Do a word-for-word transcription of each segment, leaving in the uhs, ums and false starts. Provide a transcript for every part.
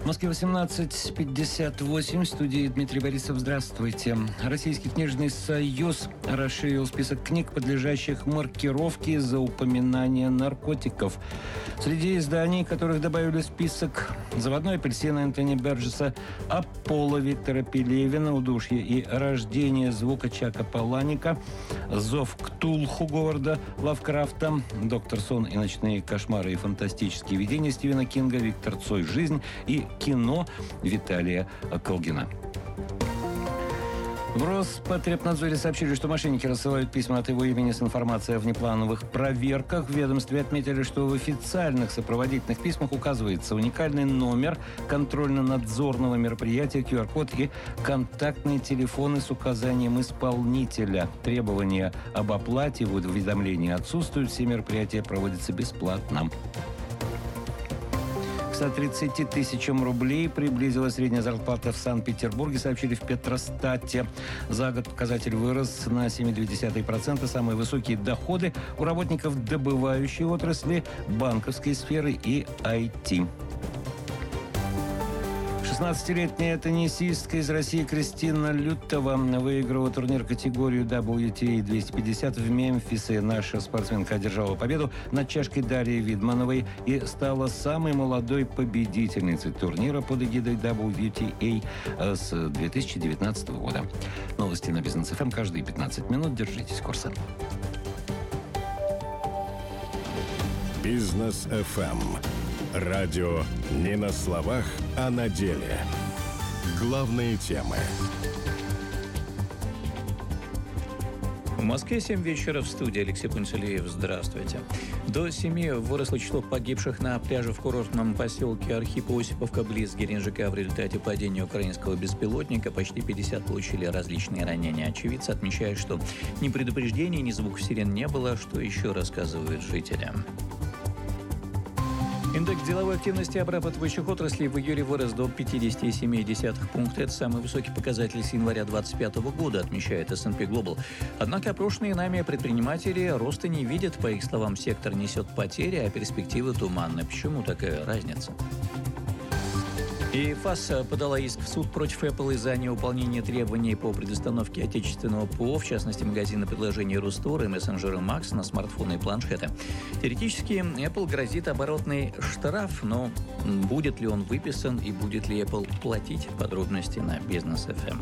Москве восемнадцать пятьдесят восемь. В студии Дмитрий Борисов. Здравствуйте. Российский книжный союз расширил список книг, подлежащих маркировке за упоминание наркотиков. Среди изданий, которых добавили в список: «Заводной апельсин» Энтони Берджеса, «Аполло» Виктора Пелевина, «Удушье и рождение звука» Чака Паланика, «Зов Ктулху» Говарда Лавкрафта, «Доктор Сон и ночные кошмары и фантастические видения» Стивена Кинга, Виктор Цой «Жизнь» и «Кино» Виталия Колгина. В Роспотребнадзоре сообщили, что мошенники рассылают письма от его имени с информацией о внеплановых проверках. В ведомстве отметили, что в официальных сопроводительных письмах указывается уникальный номер контрольно-надзорного мероприятия, ку ар код и контактные телефоны с указанием исполнителя. Требования об оплате в уведомлении отсутствуют. Все мероприятия проводятся бесплатно. К ста тридцати тысячам рублей приблизилась средняя зарплата в Санкт-Петербурге, сообщили в Петростате. За год показатель вырос на семь целых две десятых процента. Самые высокие доходы у работников добывающей отрасли, банковской сферы и ай ти. шестнадцатилетняя теннисистка из России Кристина Лютова выиграла турнир категорию дабл ю ти эй двести пятьдесят в Мемфисе. Наша спортсменка одержала победу над чешкой Дарьей Видмановой и стала самой молодой победительницей турнира под эгидой дабл ю ти эй с две тысячи девятнадцатого года. Новости на Бизнес эф эм каждые пятнадцать минут. Держитесь курса. Бизнес эф эм. Радио не на словах, а на деле. Главные темы. В Москве семь вечера, в студии Алексей Пунцелеев. Здравствуйте. До семи выросло число погибших на пляже в курортном поселке Архипо-Осиповка близ Геленджика в результате падения украинского беспилотника. Почти пятьдесят получили различные ранения. Очевидцы отмечают, что ни предупреждений, ни звуков сирен не было, что еще рассказывают жители. Индекс деловой активности обрабатывающих отраслей в июле вырос до пятьдесят семь целых семь десятых пункта. Это самый высокий показатель с января две тысячи двадцать пятого года, отмечает эс энд пи Global. Однако опрошенные нами предприниматели роста не видят. По их словам, сектор несет потери, а перспективы туманны. Почему такая разница? И ФАС подала иск в суд против Apple из-за невыполнения требований по предустановке отечественного ПО, в частности, магазина предложений Рустор и мессенджера Макс на смартфоны и планшеты. Теоретически Apple грозит оборотный штраф, но будет ли он выписан и будет ли Apple платить? Подробности на Бизнес эф эм.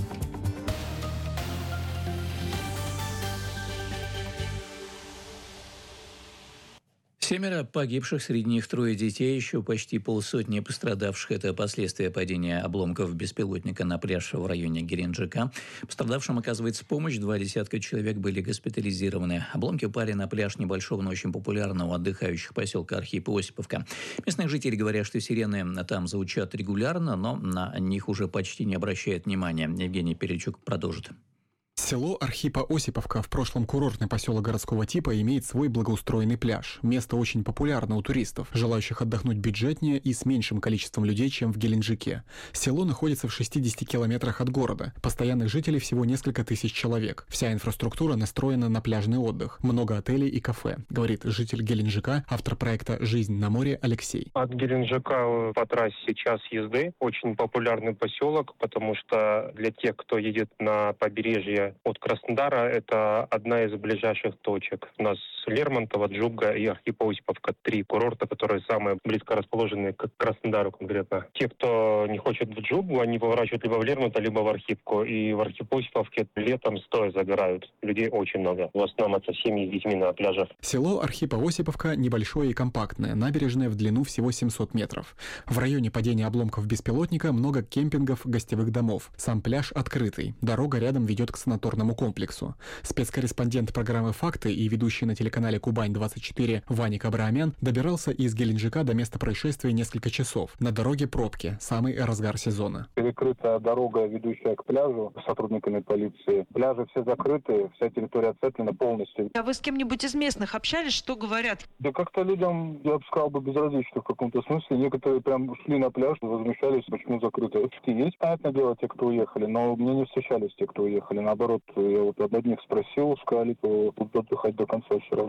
Семеро погибших, среди них трое детей, еще почти полсотни пострадавших. Это последствия падения обломков беспилотника на пляж в районе Геленджика. Пострадавшим оказывается помощь. Два десятка человек были госпитализированы. Обломки упали на пляж небольшого, но очень популярного отдыхающих поселка Архипо-Осиповка. Местные жители говорят, что сирены там звучат регулярно, но на них уже почти не обращают внимания. Евгений Перечук продолжит. Село Архипо-Осиповка, в прошлом курортный поселок городского типа, имеет свой благоустроенный пляж. Место очень популярно у туристов, желающих отдохнуть бюджетнее и с меньшим количеством людей, чем в Геленджике. Село находится в шестидесяти километрах от города. Постоянных жителей всего несколько тысяч человек. Вся инфраструктура настроена на пляжный отдых. Много отелей и кафе, говорит житель Геленджика, автор проекта «Жизнь на море» Алексей. От Геленджика по трассе час езды. Очень популярный поселок, потому что для тех, кто едет на побережье от Краснодара, это одна из ближайших точек. У нас Лермонтово, Джуга и Архипо-Осиповка. Три курорта, которые самые близко расположены к Краснодару конкретно. Те, кто не хочет в Джугу, они поворачивают либо в Лермонтово, либо в Архипку. И в Архипо-Осиповке летом стоя загорают. Людей очень много. В основном это семьи с детьми на пляжах. Село Архипо-Осиповка небольшое и компактное. Набережная в длину всего семьсот метров. В районе падения обломков беспилотника много кемпингов, гостевых домов. Сам пляж открытый. Дорога рядом ведет к санаторному комплексу. Спецкорреспондент программы «Факты» и ведущий на телеканале «Кубань-двадцать четыре» Ваник Абраамян добирался из Геленджика до места происшествия несколько часов. На дороге пробки, самый разгар сезона. Перекрыта дорога, ведущая к пляжу, сотрудниками полиции. Пляжи все закрыты, вся территория оцеплена полностью. А вы с кем-нибудь из местных общались? Что говорят? Да как-то людям, я бы сказал, бы безразлично в каком-то смысле. Некоторые прям шли на пляж, возмущались, почему закрыто. Есть, понятное дело, те, кто уехали, но мне не встречались те, кто уехали. Наоборот, я вот об одних спросил, сказали, что будут отдыхать до конца все равно.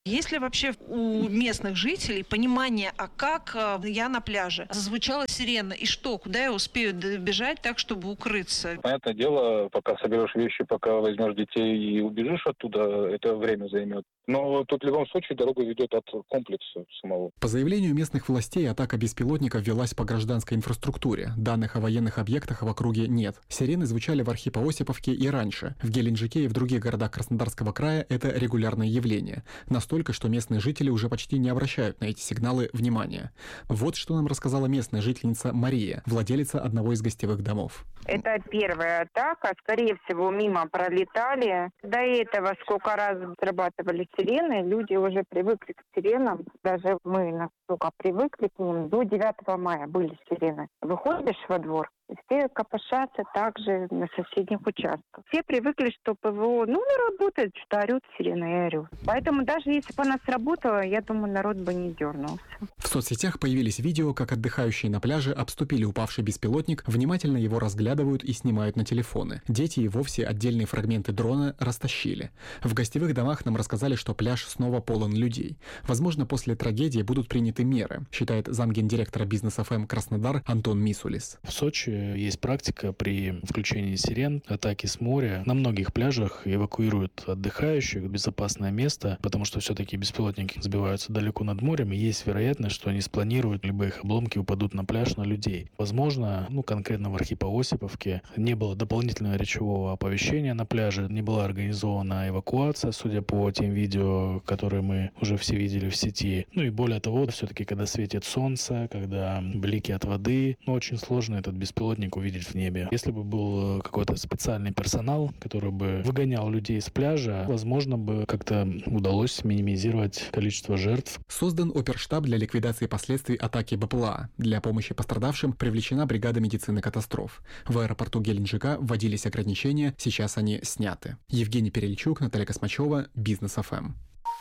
Есть ли вообще у местных жителей понимание, а как я на пляже? Зазвучала сирена, и что, куда я успею добежать так, чтобы укрыться? Понятное дело, пока соберешь вещи, пока возьмешь детей и убежишь оттуда, это время займет. Но тут в любом случае дорога ведет от комплекса самого. По заявлению местных властей, атака беспилотников велась по гражданской инфраструктуре. Данных о военных объектах в округе нет. Сирены звучали в Архипо-Осиповке и раньше. В Геленджике и в других городах Краснодарского края это регулярное явление. Настолько, что местные жители уже почти не обращают на эти сигналы внимания. Вот что нам рассказала местная жительница Мария, владелица одного из гостевых домов. Это первая атака. Скорее всего, мимо пролетали. До этого сколько раз срабатывали сирены, люди уже привыкли к сиренам. Даже мы настолько привыкли к ним. До девятого мая были сирены. Выходишь во двор, все копошатся также на соседних участках. Все привыкли, что ПВО, ну, работает, что орют сирены и орют. Поэтому даже если бы она сработала, я думаю, народ бы не дернулся. В соцсетях появились видео, как отдыхающие на пляже обступили упавший беспилотник, внимательно его разглядывают и снимают на телефоны. Дети и вовсе отдельные фрагменты дрона растащили. В гостевых домах нам рассказали, что пляж снова полон людей. Возможно, после трагедии будут приняты меры, считает замгендиректора Бизнес эф эм Краснодар Антон Мисулис. В Сочи есть практика при включении сирен, атаки с моря. На многих пляжах эвакуируют отдыхающих в безопасное место, потому что все-таки беспилотники сбиваются далеко над морем, и есть вероятность, что они спланируют, либо их обломки упадут на пляж, на людей. Возможно, ну конкретно в Архипо-Осиповке не было дополнительного речевого оповещения на пляже, не была организована эвакуация, судя по тем видео, которые мы уже все видели в сети. Ну и более того, все-таки когда светит солнце, когда блики от воды, ну очень сложно этот беспилотник увидеть в небе. Если бы был какой-то специальный персонал, который бы выгонял людей с пляжа, возможно бы как-то удалось минимизировать количество жертв. Создан оперштаб для ликвидации последствий атаки БПЛА. Для помощи пострадавшим привлечена бригада медицины катастроф. В аэропорту Геленджика вводились ограничения, сейчас они сняты. Евгений Перельчук, Наталья Космачева, Бизнес эф эм.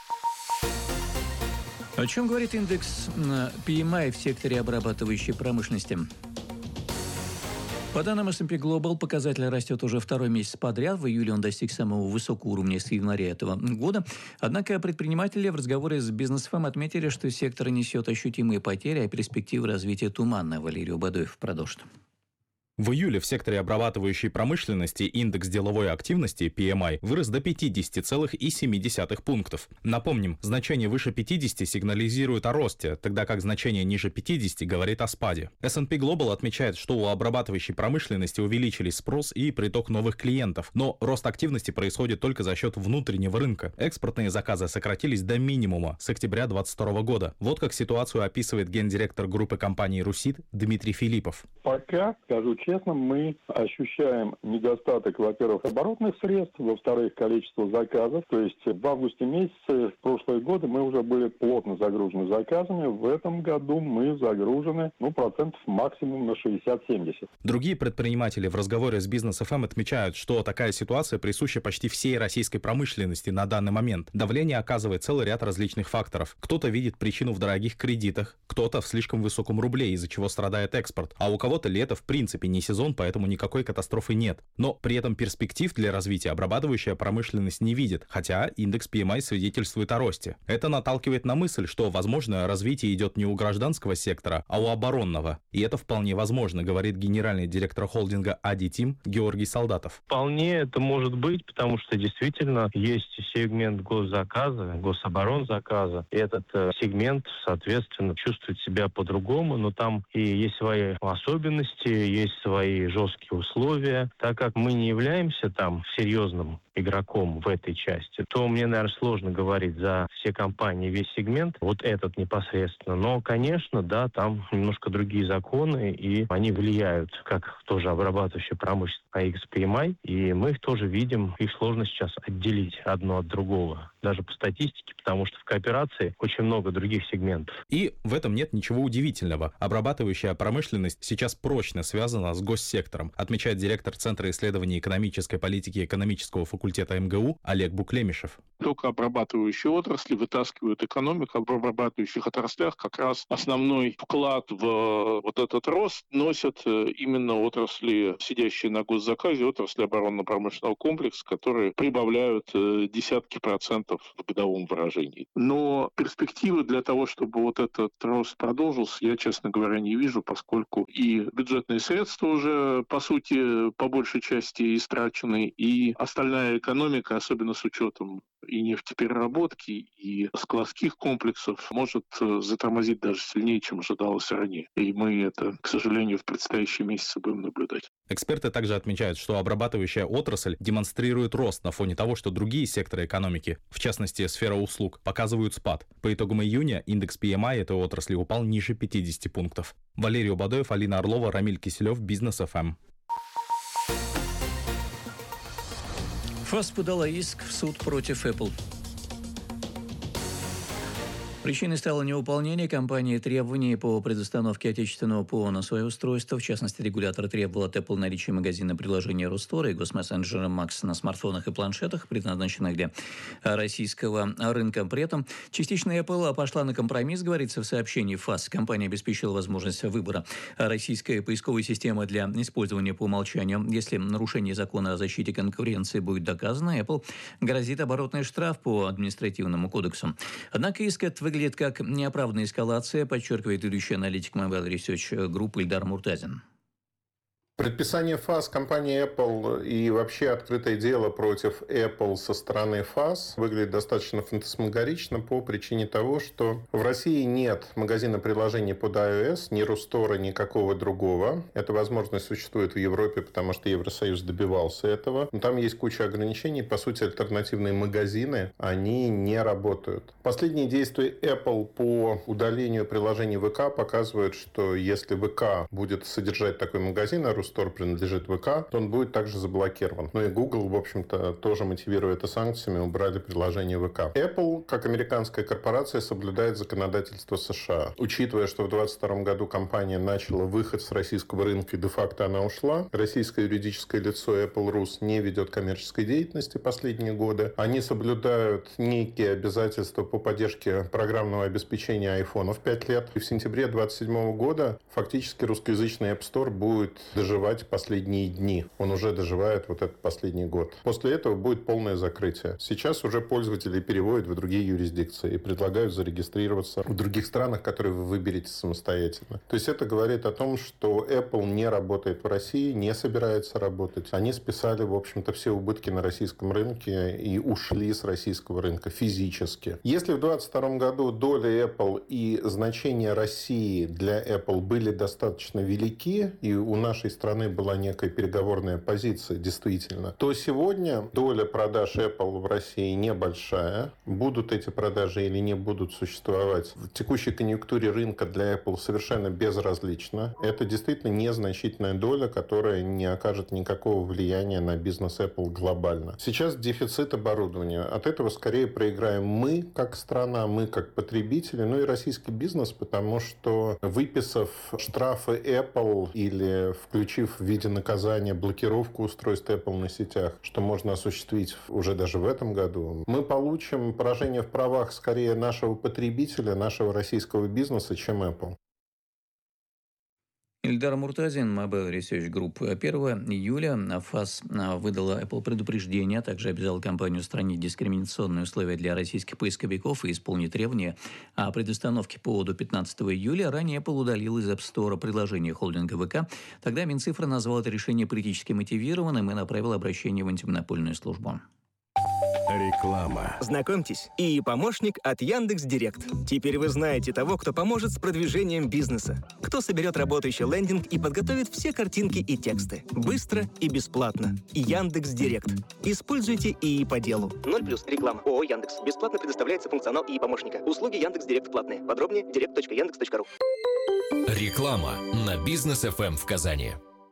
О чем говорит индекс пи эм ай в секторе обрабатывающей промышленности? По данным эс энд пи Global, показатель растет уже второй месяц подряд. В июле он достиг самого высокого уровня с января этого года. Однако предприниматели в разговоре с Бизнес эф эм отметили, что сектор несет ощутимые потери, а перспективы развития туманны. Валерий Убадоев продолжит. В июле в секторе обрабатывающей промышленности индекс деловой активности пи эм ай вырос до пятьдесят целых семь десятых пунктов. Напомним, значение выше пятидесяти сигнализирует о росте, тогда как значение ниже пятидесяти говорит о спаде. эс энд пи Global отмечает, что у обрабатывающей промышленности увеличились спрос и приток новых клиентов, но рост активности происходит только за счет внутреннего рынка. Экспортные заказы сократились до минимума с октября две тысячи двадцать второго года. Вот как ситуацию описывает гендиректор группы компании «Русит» Дмитрий Филиппов. Пока, скажу честно, мы ощущаем недостаток, во-первых, оборотных средств, во-вторых, количество заказов. То есть в августе месяце в прошлые годы мы уже были плотно загружены заказами. В этом году мы загружены, ну, процентов максимум на шестьдесят-семьдесят. Другие предприниматели в разговоре с Бизнес эф эм отмечают, что такая ситуация присуща почти всей российской промышленности на данный момент. Давление оказывает целый ряд различных факторов. Кто-то видит причину в дорогих кредитах, кто-то в слишком высоком рубле, из-за чего страдает экспорт, а у кого-то лето в принципе не сезон, поэтому никакой катастрофы нет. Но при этом перспектив для развития обрабатывающая промышленность не видит, хотя индекс пи эм ай свидетельствует о росте. Это наталкивает на мысль, что, возможно, развитие идет не у гражданского сектора, а у оборонного. И это вполне возможно, говорит генеральный директор холдинга Адитим Георгий Солдатов. Вполне это может быть, потому что действительно есть сегмент госзаказа, гособоронзаказа. И этот э, сегмент, соответственно, чувствует себя по-другому, но там и есть свои особенности, есть свои жесткие условия. Так как мы не являемся там серьезным игроком в этой части, то мне, наверное, сложно говорить за все компании, весь сегмент, вот этот непосредственно. Но, конечно, да, там немножко другие законы, и они влияют, как тоже обрабатывающая промышленность по икс пи эм ай, и мы их тоже видим, их сложно сейчас отделить одно от другого, даже по статистике, потому что в кооперации очень много других сегментов. И в этом нет ничего удивительного. Обрабатывающая промышленность сейчас прочно связана с госсектором, отмечает директор Центра исследований экономической политики экономического факультета эм гэ у Олег Буклемишев. Только обрабатывающие отрасли вытаскивают экономику. В обрабатывающих отраслях как раз основной вклад в вот этот рост носят именно отрасли, сидящие на госзаказе, отрасли оборонно-промышленного комплекса, которые прибавляют десятки процентов процентов в годовом выражении. Но перспективы для того, чтобы вот этот рост продолжился, я, честно говоря, не вижу, поскольку и бюджетные средства уже, по сути, по большей части истрачены, и остальная экономика, особенно с учетом и нефтепереработки, и складских комплексов, может затормозить даже сильнее, чем ожидалось ранее. И мы это, к сожалению, в предстоящие месяцы будем наблюдать. Эксперты также отмечают, что обрабатывающая отрасль демонстрирует рост на фоне того, что другие секторы экономики, в частности сфера услуг, показывают спад. По итогам июня индекс пи эм ай этой отрасли упал ниже пятидесяти пунктов. Валерий Убадоев, Алина Орлова, Рамиль Киселев, Бизнес эф эм. ФАС подала иск в суд против Apple. Причиной стало невыполнение компании требований по предустановке отечественного ПО на свое устройство. В частности, регулятор требовал от Apple наличия магазина приложения Рустора и госмессенджера Max на смартфонах и планшетах, предназначенных для российского рынка. При этом частично Apple пошла на компромисс, говорится в сообщении ФАС. Компания обеспечила возможность выбора российской поисковой системы для использования по умолчанию. Если нарушение закона о защите конкуренции будет доказано, Apple грозит оборотный штраф по административному кодексу. Однако иск этот выглядит как неоправданная эскалация, подчеркивает ведущий аналитик Mobile Research Group Ильдар Муртазин. Предписание ФАС компании Apple и вообще открытое дело против Apple со стороны ФАС выглядит достаточно фантасмагорично по причине того, что в России нет магазина приложений под iOS, ни Рустора, никакого другого. Эта возможность существует в Европе, потому что Евросоюз добивался этого. Но там есть куча ограничений. По сути, альтернативные магазины, они не работают. Последние действия Apple по удалению приложений ВК показывают, что если ВК будет содержать такой магазин, а Рустор принадлежит ВК, то он будет также заблокирован. Ну и Google, в общем-то, тоже мотивируя это санкциями, убрали приложение ВК. Apple, как американская корпорация, соблюдает законодательство США. Учитывая, что в двадцать втором году компания начала выход с российского рынка и де-факто она ушла, российское юридическое лицо Apple Rus не ведет коммерческой деятельности последние годы. Они соблюдают некие обязательства по поддержке программного обеспечения айфонов пять лет. И в сентябре две тысячи двадцать седьмого года фактически русскоязычный App Store будет доживать последние дни. Он уже доживает вот этот последний год. После этого будет полное закрытие. Сейчас уже пользователи переводят в другие юрисдикции и предлагают зарегистрироваться в других странах, которые вы выберете самостоятельно. То есть это говорит о том, что Apple не работает в России, не собирается работать. Они списали, в общем-то, все убытки на российском рынке и ушли с российского рынка физически. Если в двадцать втором году доля Apple и значение России для Apple были достаточно велики, и у нашей страны была некая переговорная позиция, действительно, то сегодня доля продаж Apple в России небольшая. Будут эти продажи или не будут существовать в текущей конъюнктуре рынка для Apple совершенно безразлично. Это действительно незначительная доля, которая не окажет никакого влияния на бизнес Apple глобально. Сейчас дефицит оборудования. От этого скорее проиграем мы, как страна, мы, как потребители, ну и российский бизнес, потому что, выписав штрафы Apple или включив в виде наказания блокировку устройств Apple на сетях, что можно осуществить уже даже в этом году, мы получим поражение в правах скорее нашего потребителя, нашего российского бизнеса, чем Apple. Ильдар Муртазин, Mobile Research Group. первого июля ФАС выдала Apple предупреждение, а также обязала компанию устранить дискриминационные условия для российских поисковиков и исполнить требования о предустановке ПО до пятнадцатого июля. Ранее Apple удалил из App Store приложение холдинга ВК. Тогда Минцифра назвал это решение политически мотивированным и направил обращение в антимонопольную службу. Реклама. Знакомьтесь, и помощник от Яндекс.Директ. Теперь вы знаете того, кто поможет с продвижением бизнеса. Кто соберет работающий лендинг и подготовит все картинки и тексты. Быстро и бесплатно. Яндекс.Директ. Используйте ИИ по делу. ноль плюс реклама. ООО Яндекс. Бесплатно предоставляется функционал ИИ помощника. Услуги Яндекс.Директ платные. Подробнее директ точка яндекс точка ру. Реклама на Бизнес эф эм в Казани.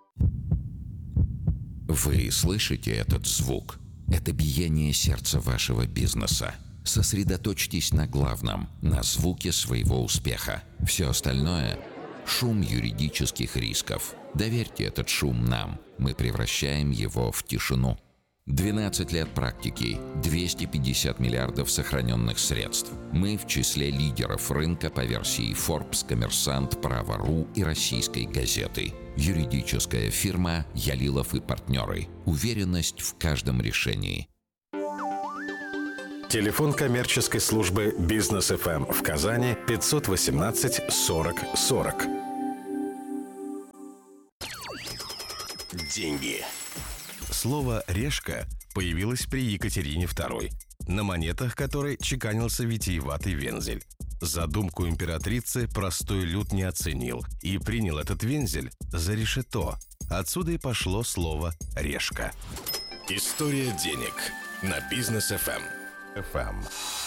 Вы слышите этот звук? Это биение сердца вашего бизнеса. Сосредоточьтесь на главном, на звуке своего успеха. Все остальное – шум юридических рисков. Доверьте этот шум нам. Мы превращаем его в тишину. двенадцать лет практики, двести пятьдесят миллиардов сохраненных средств. Мы в числе лидеров рынка по версии Forbes, Коммерсант, Право.ру и Российской газеты. Юридическая фирма «Ялилов и партнеры». Уверенность в каждом решении. Телефон коммерческой службы «Бизнес эф эм» в Казани пятьсот восемнадцать сорок сорок. Деньги. Слово «решка» появилось при Екатерине второй, на монетах которой чеканился витиеватый вензель. Задумку императрицы простой люд не оценил и принял этот вензель за решето. Отсюда и пошло слово «решка». История денег на Бизнес эф эм. эф эм.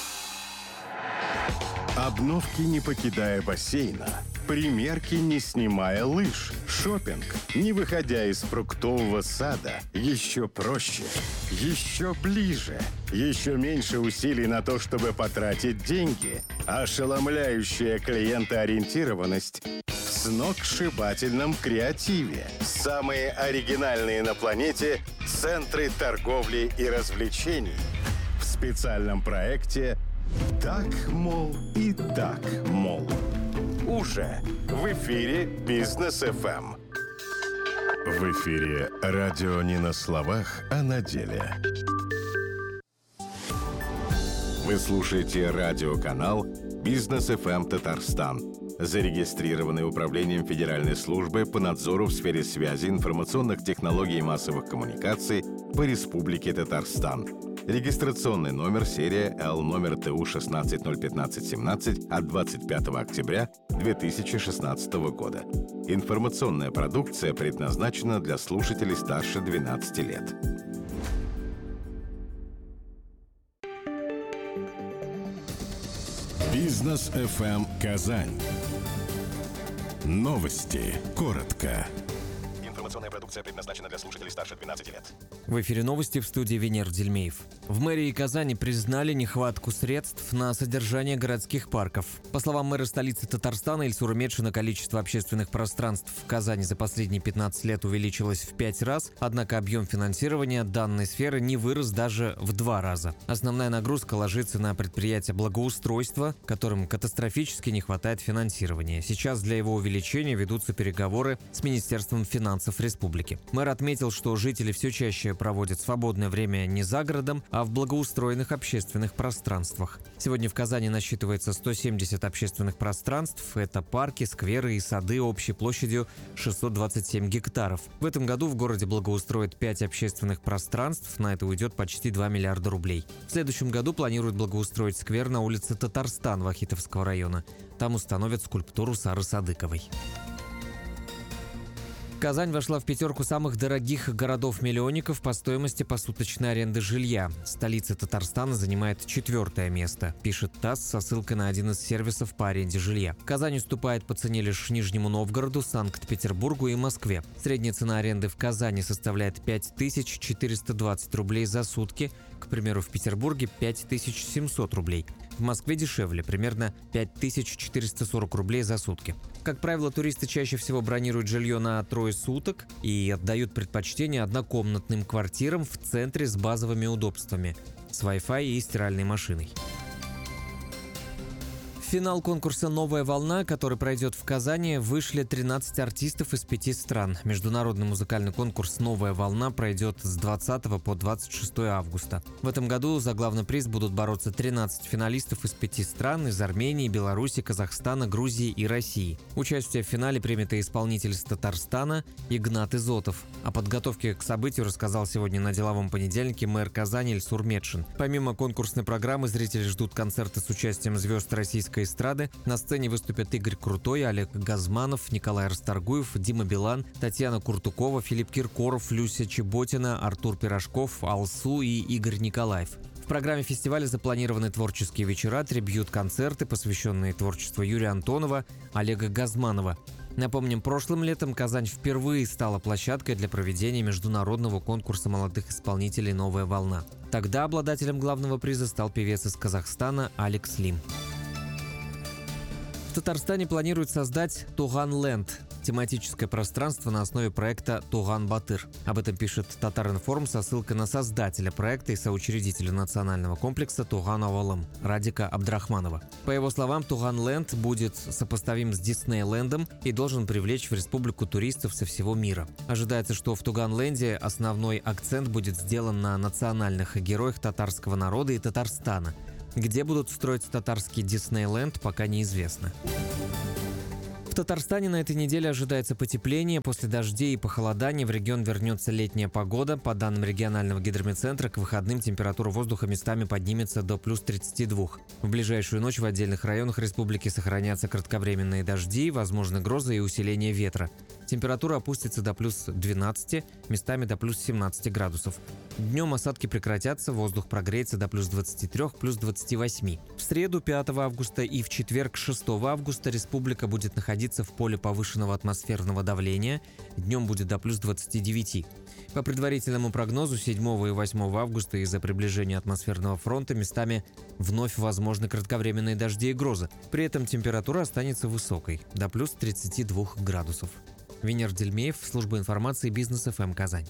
Обновки, не покидая бассейна. Примерки, не снимая лыж. Шопинг, не выходя из фруктового сада. Еще проще, еще ближе. Еще меньше усилий на то, чтобы потратить деньги. Ошеломляющая клиентоориентированность в сногсшибательном креативе. Самые оригинальные на планете центры торговли и развлечений. В специальном проекте «Так, мол, и так, мол». Уже в эфире Бизнес эф эм. В эфире радио не на словах, а на деле. Вы слушаете радиоканал Бизнес эф эм Татарстан, зарегистрированный Управлением Федеральной службы по надзору в сфере связи, информационных технологий и массовых коммуникаций по Республике Татарстан. Регистрационный номер серия Л номер Т У шестнадцать ноль пятнадцать семнадцать от двадцать пятого октября две тысячи шестнадцатого года. Информационная продукция предназначена для слушателей старше двенадцати лет. Бизнес эф эм Казань. Новости. Коротко. Информационная продукция предназначена для слушателей старше двенадцати лет. В эфире новости, в студии Венер Дельмеев. В мэрии Казани признали нехватку средств на содержание городских парков. По словам мэра столицы Татарстана Ильсура Метшина, количество общественных пространств в Казани за последние пятнадцать лет увеличилось в пять раз, однако объем финансирования данной сферы не вырос даже в два раза. Основная нагрузка ложится на предприятия благоустройства, которым катастрофически не хватает финансирования. Сейчас для его увеличения ведутся переговоры с Министерством финансов республики. Мэр отметил, что жители все чаще проводят свободное время не за городом, а в благоустроенных общественных пространствах. Сегодня в Казани насчитывается сто семьдесят общественных пространств. Это парки, скверы и сады общей площадью шестьсот двадцать семь гектаров. В этом году в городе благоустроят пять общественных пространств. На это уйдет почти два миллиарда рублей. В следующем году планируют благоустроить сквер на улице Татарстан Вахитовского района. Там установят скульптуру Сары Садыковой. Казань вошла в пятерку самых дорогих городов-миллионников по стоимости посуточной аренды жилья. Столица Татарстана занимает четвертое место, пишет ТАСС со ссылкой на один из сервисов по аренде жилья. Казань уступает по цене лишь Нижнему Новгороду, Санкт-Петербургу и Москве. Средняя цена аренды в Казани составляет пять тысяч четыреста двадцать рублей за сутки, к примеру, в Петербурге пять тысяч семьсот рублей. В Москве дешевле, примерно пять тысяч четыреста сорок рублей за сутки. Как правило, туристы чаще всего бронируют жилье на трое суток и отдают предпочтение однокомнатным квартирам в центре с базовыми удобствами – с Wi-Fi и стиральной машиной. В финал конкурса «Новая волна», который пройдет в Казани, вышли тринадцать артистов из пяти стран. Международный музыкальный конкурс «Новая волна» пройдет с двадцатого по двадцать шестое августа. В этом году за главный приз будут бороться тринадцать финалистов из пяти стран – из Армении, Беларуси, Казахстана, Грузии и России. Участие в финале примет и исполнитель из Татарстана Игнат Изотов. О подготовке к событию рассказал сегодня на деловом понедельнике мэр Казани Ильсур Метшин. Помимо конкурсной программы, зрители ждут концерты с участием звезд российской эстрады. На сцене выступят Игорь Крутой, Олег Газманов, Николай Расторгуев, Дима Билан, Татьяна Куртукова, Филипп Киркоров, Люся Чеботина, Артур Пирожков, Алсу и Игорь Николаев. В программе фестиваля запланированы творческие вечера, трибьют-концерты, посвященные творчеству Юрия Антонова, Олега Газманова. Напомним, прошлым летом Казань впервые стала площадкой для проведения международного конкурса молодых исполнителей «Новая волна». Тогда обладателем главного приза стал певец из Казахстана Алекс Лим. В Татарстане планируют создать Туган Ленд. тематическое пространство на основе проекта «Туган-Батыр». Об этом пишет Татар-Информ со ссылкой на создателя проекта и соучредителя национального комплекса «Туган-Авалым» Радика Абдрахманова. По его словам, «Туган-Ленд» будет сопоставим с Диснейлендом и должен привлечь в республику туристов со всего мира. Ожидается, что в Туган-Ленде основной акцент будет сделан на национальных героях татарского народа и Татарстана. Где будут строить татарский Диснейленд, пока неизвестно. В Татарстане на этой неделе ожидается потепление. После дождей и похолодания в регион вернется летняя погода. По данным регионального гидрометцентра, к выходным температура воздуха местами поднимется до плюс тридцати двух. В ближайшую ночь в отдельных районах республики сохранятся кратковременные дожди, возможны грозы и усиление ветра. Температура опустится до плюс двенадцати, местами до плюс семнадцати градусов. Днем осадки прекратятся, воздух прогреется до плюс двадцати трёх, плюс двадцати восьми. В среду пятого августа и в четверг шестого августа республика будет находиться в поле повышенного атмосферного давления. Днем будет до плюс двадцати девяти. По предварительному прогнозу седьмого и восьмого августа из-за приближения атмосферного фронта местами вновь возможны кратковременные дожди и грозы. При этом температура останется высокой, до плюс тридцати двух градусов. Венер Дельмеев, служба информации Бизнес эф эм Казань.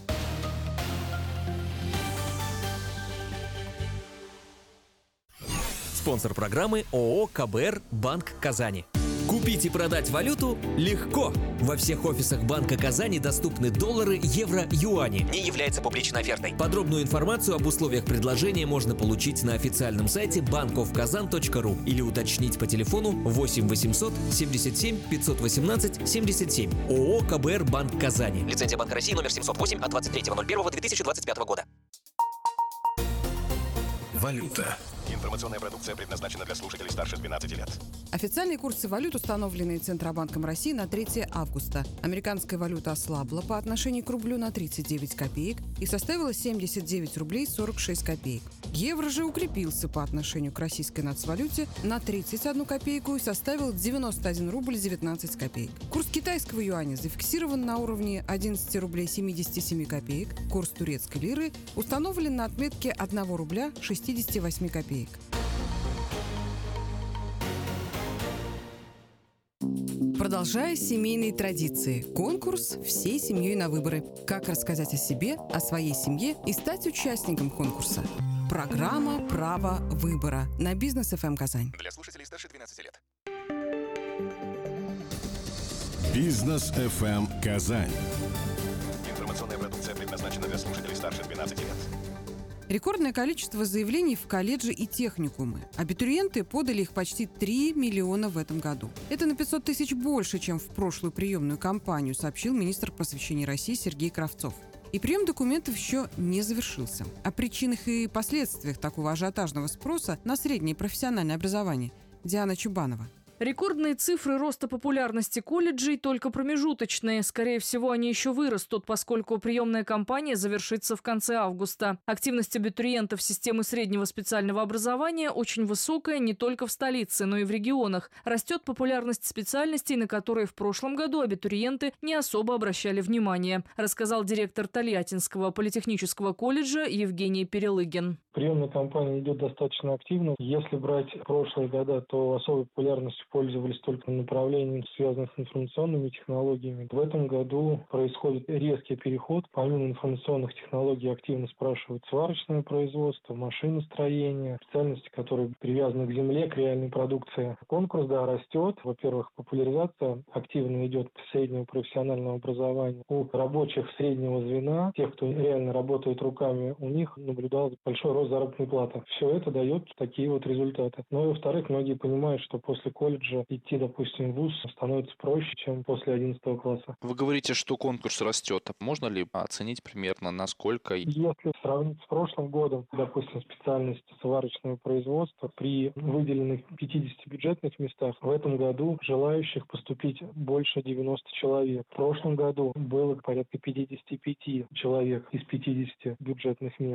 Спонсор программы ООО КБР «Банк Казани». Купить и продать валюту легко. Во всех офисах Банка Казани доступны доллары, евро, юани. Не является публичной офертой. Подробную информацию об условиях предложения можно получить на официальном сайте банковказан точка ру или уточнить по телефону восемь восемьсот семьдесят семь пятьсот восемнадцать семьдесят семь. ООО КБР «Банк Казани». Лицензия Банка России номер семьсот восемь от двадцать третьего ноль первого две тысячи двадцать пятого года. Валюта. Информационная продукция предназначена для слушателей старше двенадцати лет. Официальные курсы валют, установленные Центробанком России на третье августа. Американская валюта ослабла по отношению к рублю на тридцать девять копеек и составила семьдесят девять рублей сорок шесть копеек. Евро же укрепился по отношению к российской нацвалюте на тридцать одну копейку и составил девяносто один рубль девятнадцать копеек. Курс китайского юаня зафиксирован на уровне одиннадцать рублей семьдесят семь копеек. Курс турецкой лиры установлен на отметке один рубля шестьдесят восемь копеек. Продолжая семейные традиции. Конкурс «Всей семьей на выборы». Как рассказать о себе, о своей семье и стать участником конкурса. Программа «Право выбора» на Бизнес эф эм Казань. Для слушателей старше двенадцати лет. Бизнес эф эм Казань. Информационная продукция предназначена для слушателей старше двенадцати лет. Рекордное количество заявлений в колледжи и техникумы. Абитуриенты подали их почти три миллиона в этом году. Это на пятьсот тысяч больше, чем в прошлую приемную кампанию, сообщил министр просвещения России Сергей Кравцов. И прием документов еще не завершился. О причинах и последствиях такого ажиотажного спроса на среднее профессиональное образование Диана Чубанова. Рекордные цифры роста популярности колледжей только промежуточные. Скорее всего, они еще вырастут, поскольку приемная кампания завершится в конце августа. Активность абитуриентов системы среднего специального образования очень высокая не только в столице, но и в регионах. Растет популярность специальностей, на которые в прошлом году абитуриенты не особо обращали внимание, рассказал директор Тольяттинского политехнического колледжа Евгений Перелыгин. Приемная кампания идет достаточно активно. Если брать прошлые года, то особой популярностью пользовались только направлениями, связанных с информационными технологиями. В этом году происходит резкий переход. Помимо информационных технологий активно спрашивают сварочное производство, машиностроение, специальности, которые привязаны к земле, к реальной продукции. Конкурс, да, растет. Во-первых, популяризация активно идет среднего профессионального образования. У рабочих среднего звена, тех, кто реально работает руками, у них наблюдался большой рост заработной платы. Все это дает такие вот результаты. Но и во-вторых, многие понимают, что после колледжа идти, допустим, в вуз становится проще, чем после одиннадцатого класса. Вы говорите, что конкурс растет. Можно ли оценить примерно, насколько? Если сравнить с прошлым годом, допустим, специальность сварочного производства, при выделенных пятидесяти бюджетных местах, в этом году желающих поступить больше девяноста человек. В прошлом году было порядка пятьдесят пять человек из пятидесяти бюджетных мест.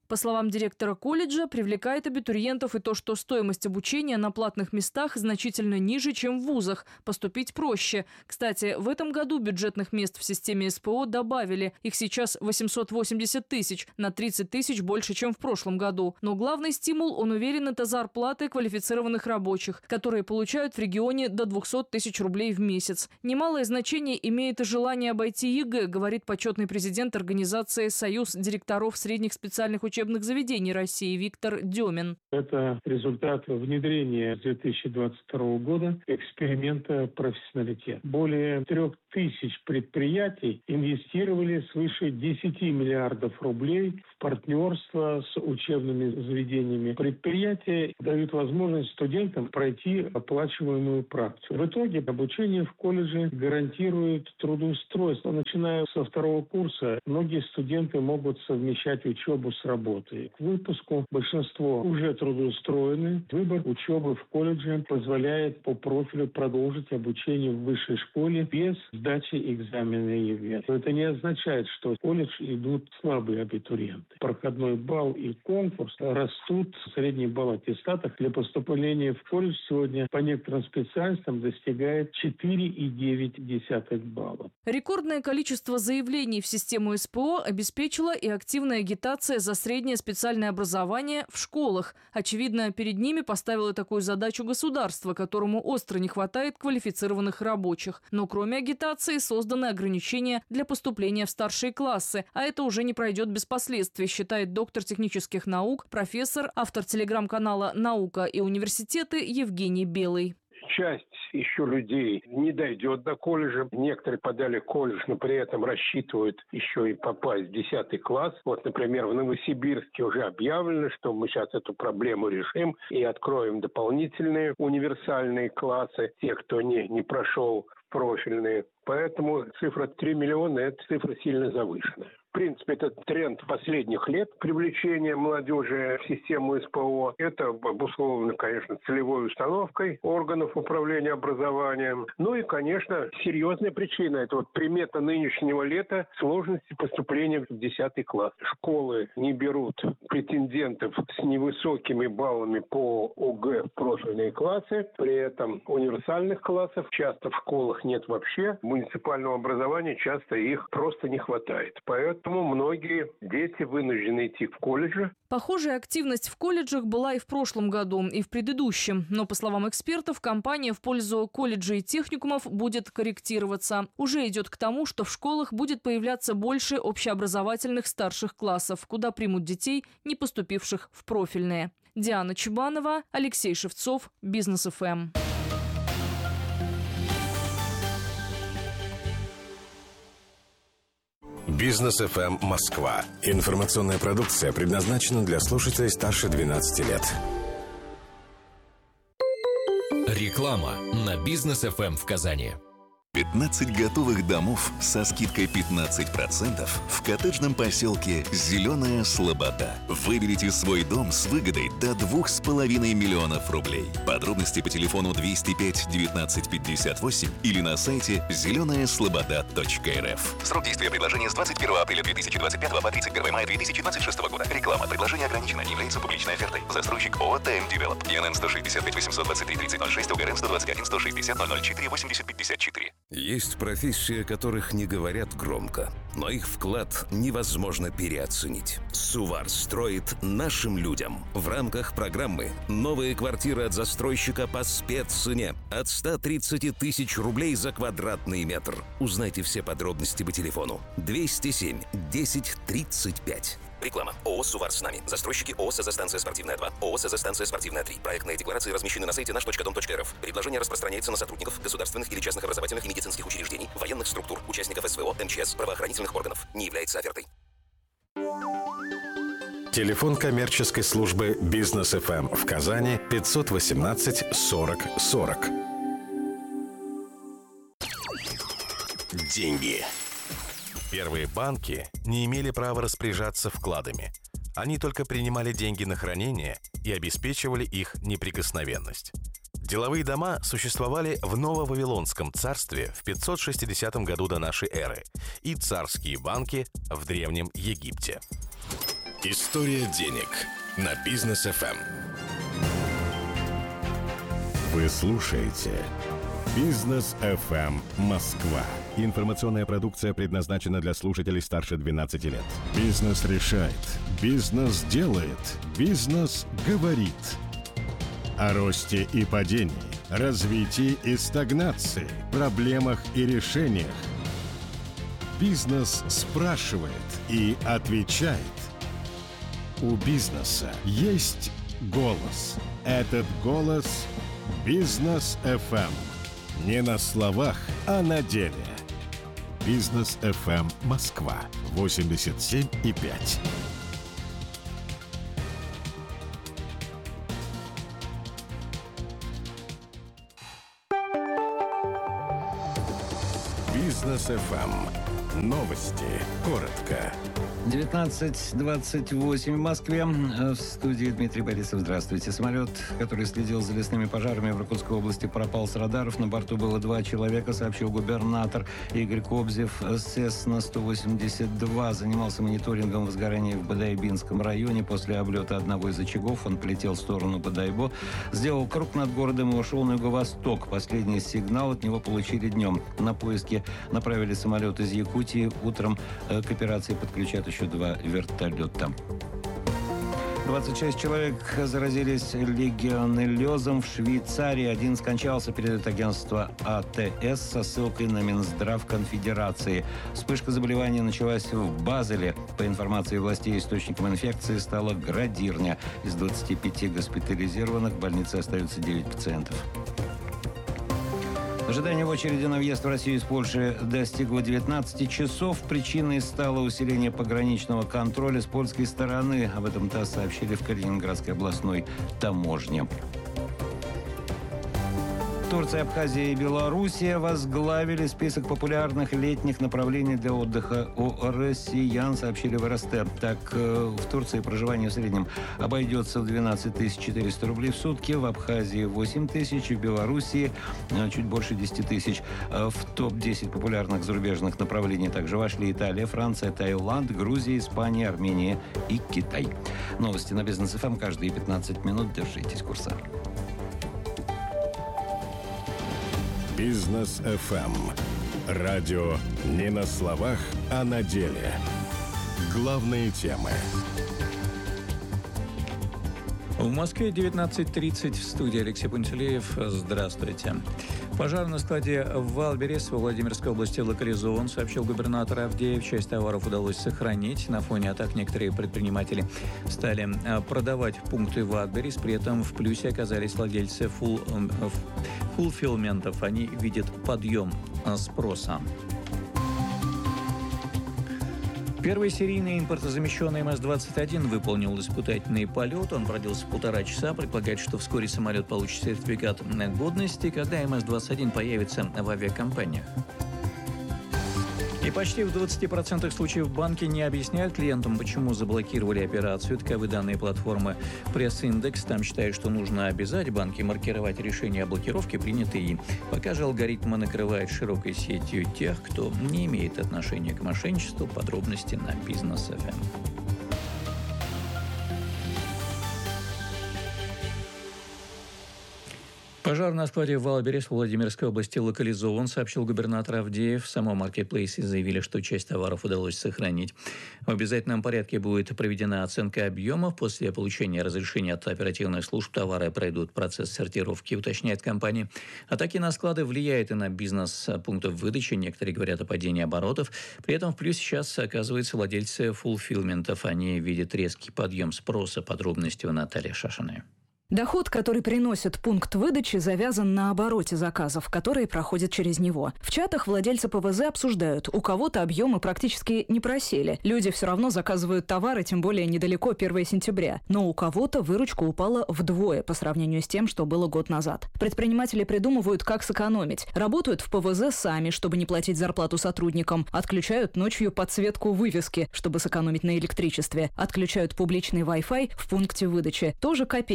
По словам директора колледжа, привлекает абитуриентов и то, что стоимость обучения на платных местах значительно ниже, чем в вузах. Поступить проще. Кстати, в этом году бюджетных мест в системе СПО добавили. Их сейчас восемьсот восемьдесят тысяч, на тридцать тысяч больше, чем в прошлом году. Но главный стимул, он уверен, это зарплаты квалифицированных рабочих, которые получают в регионе до двухсот тысяч рублей в месяц. Немалое значение имеет и желание обойти ЕГЭ, говорит почетный президент организации «Союз директоров средних специальных учебных заведений России» Виктор Демин. Это результат внедрения с две тысячи двадцать второго года эксперимента профессионалитет. Более трех тысяч предприятий инвестировали свыше десяти миллиардов рублей в партнерство с учебными заведениями. Предприятия дают возможность студентам пройти оплачиваемую практику. В итоге обучение в колледже гарантирует трудоустройство. Начиная со второго курса, многие студенты могут совмещать учебу с работой. К выпуску большинство уже трудоустроены. Выбор учебы в колледже позволяет по профилю продолжить обучение в высшей школе без сдачи экзамена ЕГЭ. Это не означает, что в колледж идут слабые абитуриенты. Проходной балл и конкурс растут. Средний балл аттестатов для поступления в колледж сегодня по некоторым специальностям достигает четыре и девять десятых балла. Рекордное количество заявлений в систему СПО обеспечила и активная агитация за среднее специальное образование в школах. Очевидно, перед ними поставило такую задачу государство, которому остро не хватает квалифицированных рабочих. Но кроме агитации созданы ограничения для поступления в старшие классы. А это уже не пройдет без последствий, считает доктор технических наук, профессор, автор телеграм-канала «Наука и университеты» Евгений Белый. Часть еще людей не дойдет до колледжа. Некоторые подали колледж, но при этом рассчитывают еще и попасть в десятый класс. Вот, например, в Новосибирске уже объявлено, что мы сейчас эту проблему решим и откроем дополнительные универсальные классы. Те, кто не, не прошел профильные. Поэтому цифра три миллиона – это цифра сильно завышенная. В принципе, это тренд последних лет привлечения молодежи в систему СПО. Это обусловлено, конечно, целевой установкой органов управления образованием. Ну и, конечно, серьезная причина – это вот примета нынешнего лета – сложности поступления в десятый класс. Школы не берут претендентов с невысокими баллами по ОГЭ в профильные классы. При этом универсальных классов часто в школах нет вообще. Муниципального образования часто их просто не хватает. Поэтому Поэтому многие дети вынуждены идти в колледжи. Похожая активность в колледжах была и в прошлом году, и в предыдущем. Но, по словам экспертов, кампания в пользу колледжей и техникумов будет корректироваться. Уже идет к тому, что в школах будет появляться больше общеобразовательных старших классов, куда примут детей, не поступивших в профильные. Диана Чубанова, Алексей Шевцов, Бизнес эф эм. Бизнес эф эм Москва. Информационная продукция предназначена для слушателей старше двенадцати лет. Реклама на Бизнес эф эм в Казани. пятнадцать готовых домов со скидкой пятнадцать процентов в коттеджном поселке «Зеленая Слобода». Выберите свой дом с выгодой до двух с половиной миллионов рублей. Подробности по телефону двести пять девятнадцать пятьдесят восемь или на сайте зеленая слобода точка эр эф. Срок действия предложения с двадцать первого апреля две тысячи двадцать пятого по тридцать первого мая две тысячи двадцать шестого года. Реклама. Предложение ограничено. Не является публичной офертой. Застройщик ООО «ТМ Девелоп». ИНН сто шестьдесят пять восемьсот двадцать три тридцать ноль шесть, УГРН сто двадцать один сто шестьдесят ноль ноль четыре восемьдесят пятьдесят четыре. Есть профессии, о которых не говорят громко, но их вклад невозможно переоценить. Сувар строит нашим людям. В рамках программы «Новая квартира от застройщика по спеццене» от ста тридцати тысяч рублей за квадратный метр. Узнайте все подробности по телефону двести семь десять тридцать пять. Реклама. ООО «Сувар с нами». Застройщики ООО «СЗ-станция спортивная два», ООО «СЗ-станция спортивная три». Проектные декларации размещены на сайте наш точка дом точка эр эф. Предложение распространяется на сотрудников государственных или частных образовательных и медицинских учреждений, военных структур, участников СВО, эм че эс, правоохранительных органов. Не является офертой. Телефон коммерческой службы Бизнес эф эм в Казани пятьсот восемнадцать сорок сорок. Деньги. Первые банки не имели права распоряжаться вкладами. Они только принимали деньги на хранение и обеспечивали их неприкосновенность. Деловые дома существовали в Ново-Вавилонском царстве в пятьсот шестидесятом году до нашей эры и царские банки в Древнем Египте. История денег на Бизнес эф эм. Вы слушаете Бизнес эф эм Москва. Информационная продукция предназначена для слушателей старше двенадцати лет. Бизнес решает. Бизнес делает. Бизнес говорит. О росте и падении, развитии и стагнации, проблемах и решениях. Бизнес спрашивает и отвечает. У бизнеса есть голос. Этот голос – Бизнес эф эм. Не на словах, а на деле. Бизнес эф эм Москва восемьдесят семь и пять. Бизнес эф эм. Новости. Коротко. девятнадцать двадцать восемь в Москве. В студии Дмитрий Борисов. Здравствуйте. Самолет, который следил за лесными пожарами в Иркутской области, пропал с радаров. На борту было два человека, сообщил губернатор Игорь Кобзев. Сесна сто восемьдесят два занимался мониторингом возгорания в Бодайбинском районе. После облета одного из очагов он полетел в сторону Бодайбо, сделал круг над городом и ушел на юго-восток. Последний сигнал от него получили днем. На поиски направили самолет из Якутии. Утром к операции подключат еще два вертолета. двадцать шесть человек заразились легионеллезом в Швейцарии. Один скончался, передает агентство а тэ эс со ссылкой на Минздрав Конфедерации. Вспышка заболевания началась в Базеле. По информации властей, источником инфекции стала Градирня. Из двадцати пяти госпитализированных в больнице остается девять пациентов. Ожидание в очереди на въезд в Россию из Польши достигло девятнадцати часов. Причиной стало усиление пограничного контроля с польской стороны. Об этом ТАСС сообщили в Калининградской областной таможне. Турция, Абхазия и Белоруссия возглавили список популярных летних направлений для отдыха у россиян, сообщили в эр эс тэ. Так, в Турции проживание в среднем обойдется в двенадцать тысяч четыреста рублей в сутки, в Абхазии восемь тысяч, в Белоруссии чуть больше десять тысяч. В топ десять популярных зарубежных направлений также вошли Италия, Франция, Таиланд, Грузия, Испания, Армения и Китай. Новости на Бизнес эф эм каждые пятнадцать минут. Держитесь курса. Бизнес эф эм. Радио не на словах, а на деле. Главные темы. В Москве девятнадцать тридцать. В студии Алексей Пантелеев. Здравствуйте. Пожар на складе в Валберес во Владимирской области локализован, сообщил губернатор Авдеев. Часть товаров удалось сохранить. На фоне атак некоторые предприниматели стали продавать пункты Валберес. При этом в плюсе оказались владельцы фул, фулфилментов. Они видят подъем спроса. Первый серийный импортозамещенный эм эс двадцать один выполнил испытательный полет. Он продлился полтора часа. Предполагается, что вскоре самолет получит сертификат годности, когда эм эс двадцать один появится в авиакомпаниях. И почти в двадцати процентах случаев банки не объясняют клиентам, почему заблокировали операцию. Таковы данные платформы Пресс-индекс. Там считают, что нужно обязать банки маркировать решения о блокировке, принятые им. Пока же алгоритмы накрывают широкой сетью тех, кто не имеет отношения к мошенничеству. Подробности на Бизнес эф эм. Пожар на складе в Валберес в Владимирской области локализован, сообщил губернатор Авдеев. В самом маркетплейсе заявили, что часть товаров удалось сохранить. В обязательном порядке будет проведена оценка объемов. После получения разрешения от оперативных служб товары пройдут процесс сортировки, уточняет компания. Атаки на склады влияют и на бизнес пунктов выдачи. Некоторые говорят о падении оборотов. При этом в плюсе сейчас оказываются владельцы фулфилментов. Они видят резкий подъем спроса. Подробности у Натальи Шашиной. Доход, который приносит пункт выдачи, завязан на обороте заказов, которые проходят через него. В чатах владельцы пэ вэ зэ обсуждают, у кого-то объемы практически не просели. Люди все равно заказывают товары, тем более недалеко первого сентября. Но у кого-то выручка упала вдвое по сравнению с тем, что было год назад. Предприниматели придумывают, как сэкономить. Работают в пэ вэ зэ сами, чтобы не платить зарплату сотрудникам. Отключают ночью подсветку вывески, чтобы сэкономить на электричестве. Отключают публичный Wi-Fi в пункте выдачи. Тоже копейка.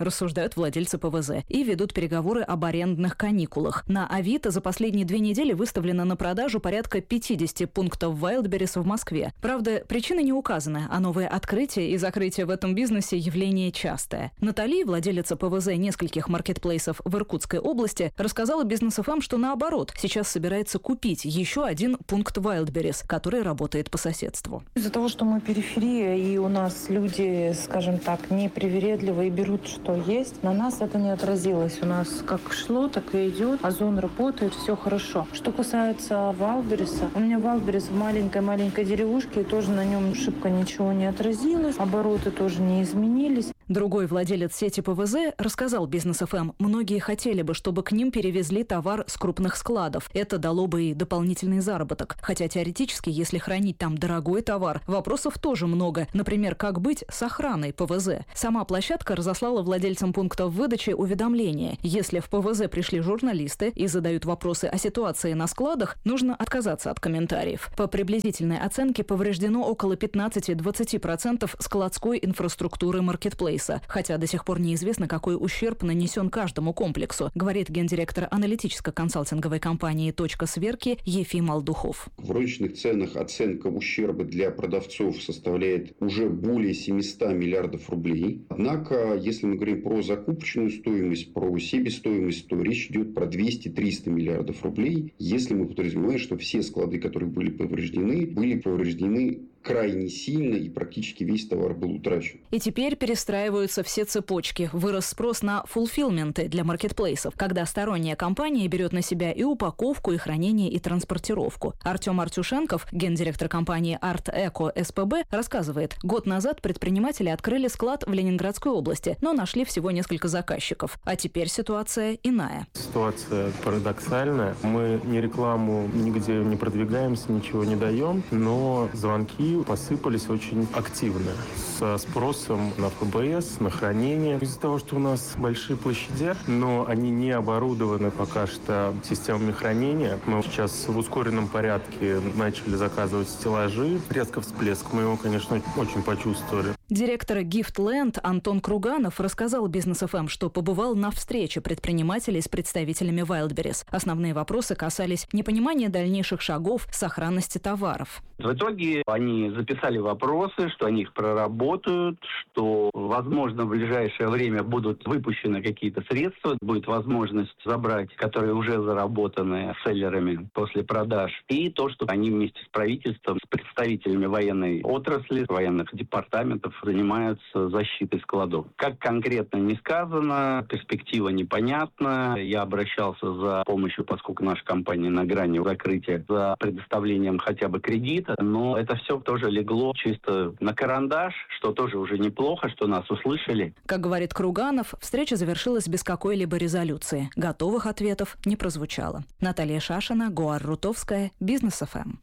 рассуждают владельцы ПВЗ, и ведут переговоры об арендных каникулах. На Авито за последние две недели выставлено на продажу порядка пятьдесят пунктов Wildberries в Москве. Правда, причины не указаны, а новые открытия и закрытия в этом бизнесе явление частое. Натали, владелица ПВЗ нескольких маркетплейсов в Иркутской области, рассказала Бизнес эф эм, что наоборот, сейчас собирается купить еще один пункт Wildberries, который работает по соседству. Из-за того, что мы периферия, и у нас люди, скажем так, непривередливые, берут, что есть, на нас это не отразилось. У нас как шло, так и идет. Озон работает, все хорошо. Что касается Wildberries, у меня Wildberries в маленькой-маленькой деревушке, и тоже на нем шибко ничего не отразилось. Обороты тоже не изменились. Другой владелец сети ПВЗ рассказал Бизнес эф эм, многие хотели бы, чтобы к ним перевезли товар с крупных складов. Это дало бы и дополнительный заработок. Хотя теоретически, если хранить там дорогой товар, вопросов тоже много. Например, как быть с охраной ПВЗ? Сама площадка разослала владельцам пунктов выдачи уведомление. Если в ПВЗ пришли журналисты и задают вопросы о ситуации на складах, нужно отказаться от комментариев. По приблизительной оценке повреждено около пятнадцать-двадцать процентов складской инфраструктуры маркетплейса. Хотя до сих пор неизвестно, какой ущерб нанесен каждому комплексу, говорит гендиректор аналитическо-консалтинговой компании «Точка сверки» Ефим Алдухов. В розничных ценах оценка ущерба для продавцов составляет уже более семьсот миллиардов рублей. Однако, если мы говорим про закупочную стоимость, про себестоимость, то речь идет про двести-триста миллиардов рублей, если мы подразумеваем, что все склады, которые были повреждены, были повреждены крайне сильно, и практически весь товар был утрачен. И теперь перестраиваются все цепочки. Вырос спрос на фулфилменты для маркетплейсов, когда сторонняя компания берет на себя и упаковку, и хранение, и транспортировку. Артем Артюшенков, гендиректор компании Арт Эко эс пэ бэ, рассказывает, год назад предприниматели открыли склад в Ленинградской области, но нашли всего несколько заказчиков. А теперь ситуация иная. Ситуация парадоксальная. Мы ни рекламу нигде не продвигаемся, ничего не даем, но звонки посыпались очень активно, со спросом на эф бэ эс, на хранение. Из-за того, что у нас большие площади, но они не оборудованы пока что системами хранения, мы сейчас в ускоренном порядке начали заказывать стеллажи. Резко всплеск, мы его, конечно, очень почувствовали. Директор Giftland Антон Круганов рассказал Бизнес эф эм, что побывал на встрече предпринимателей с представителями Wildberries. Основные вопросы касались непонимания дальнейших шагов сохранности товаров. В итоге они записали вопросы, что они их проработают, что, возможно, в ближайшее время будут выпущены какие-то средства, будет возможность забрать, которые уже заработаны селлерами после продаж, и то, что они вместе с правительством, с представителями военной отрасли, военных департаментов занимаются защитой складов. Как конкретно не сказано, перспектива непонятна. Я обращался за помощью, поскольку наша компания на грани закрытия, за предоставлением хотя бы кредита, но это все тоже легло чисто на карандаш, что тоже уже неплохо, что нас услышали. Как говорит Круганов, встреча завершилась без какой-либо резолюции. Готовых ответов не прозвучало. Наталья Шашина, Гоар Рутовская, Бизнес эф эм.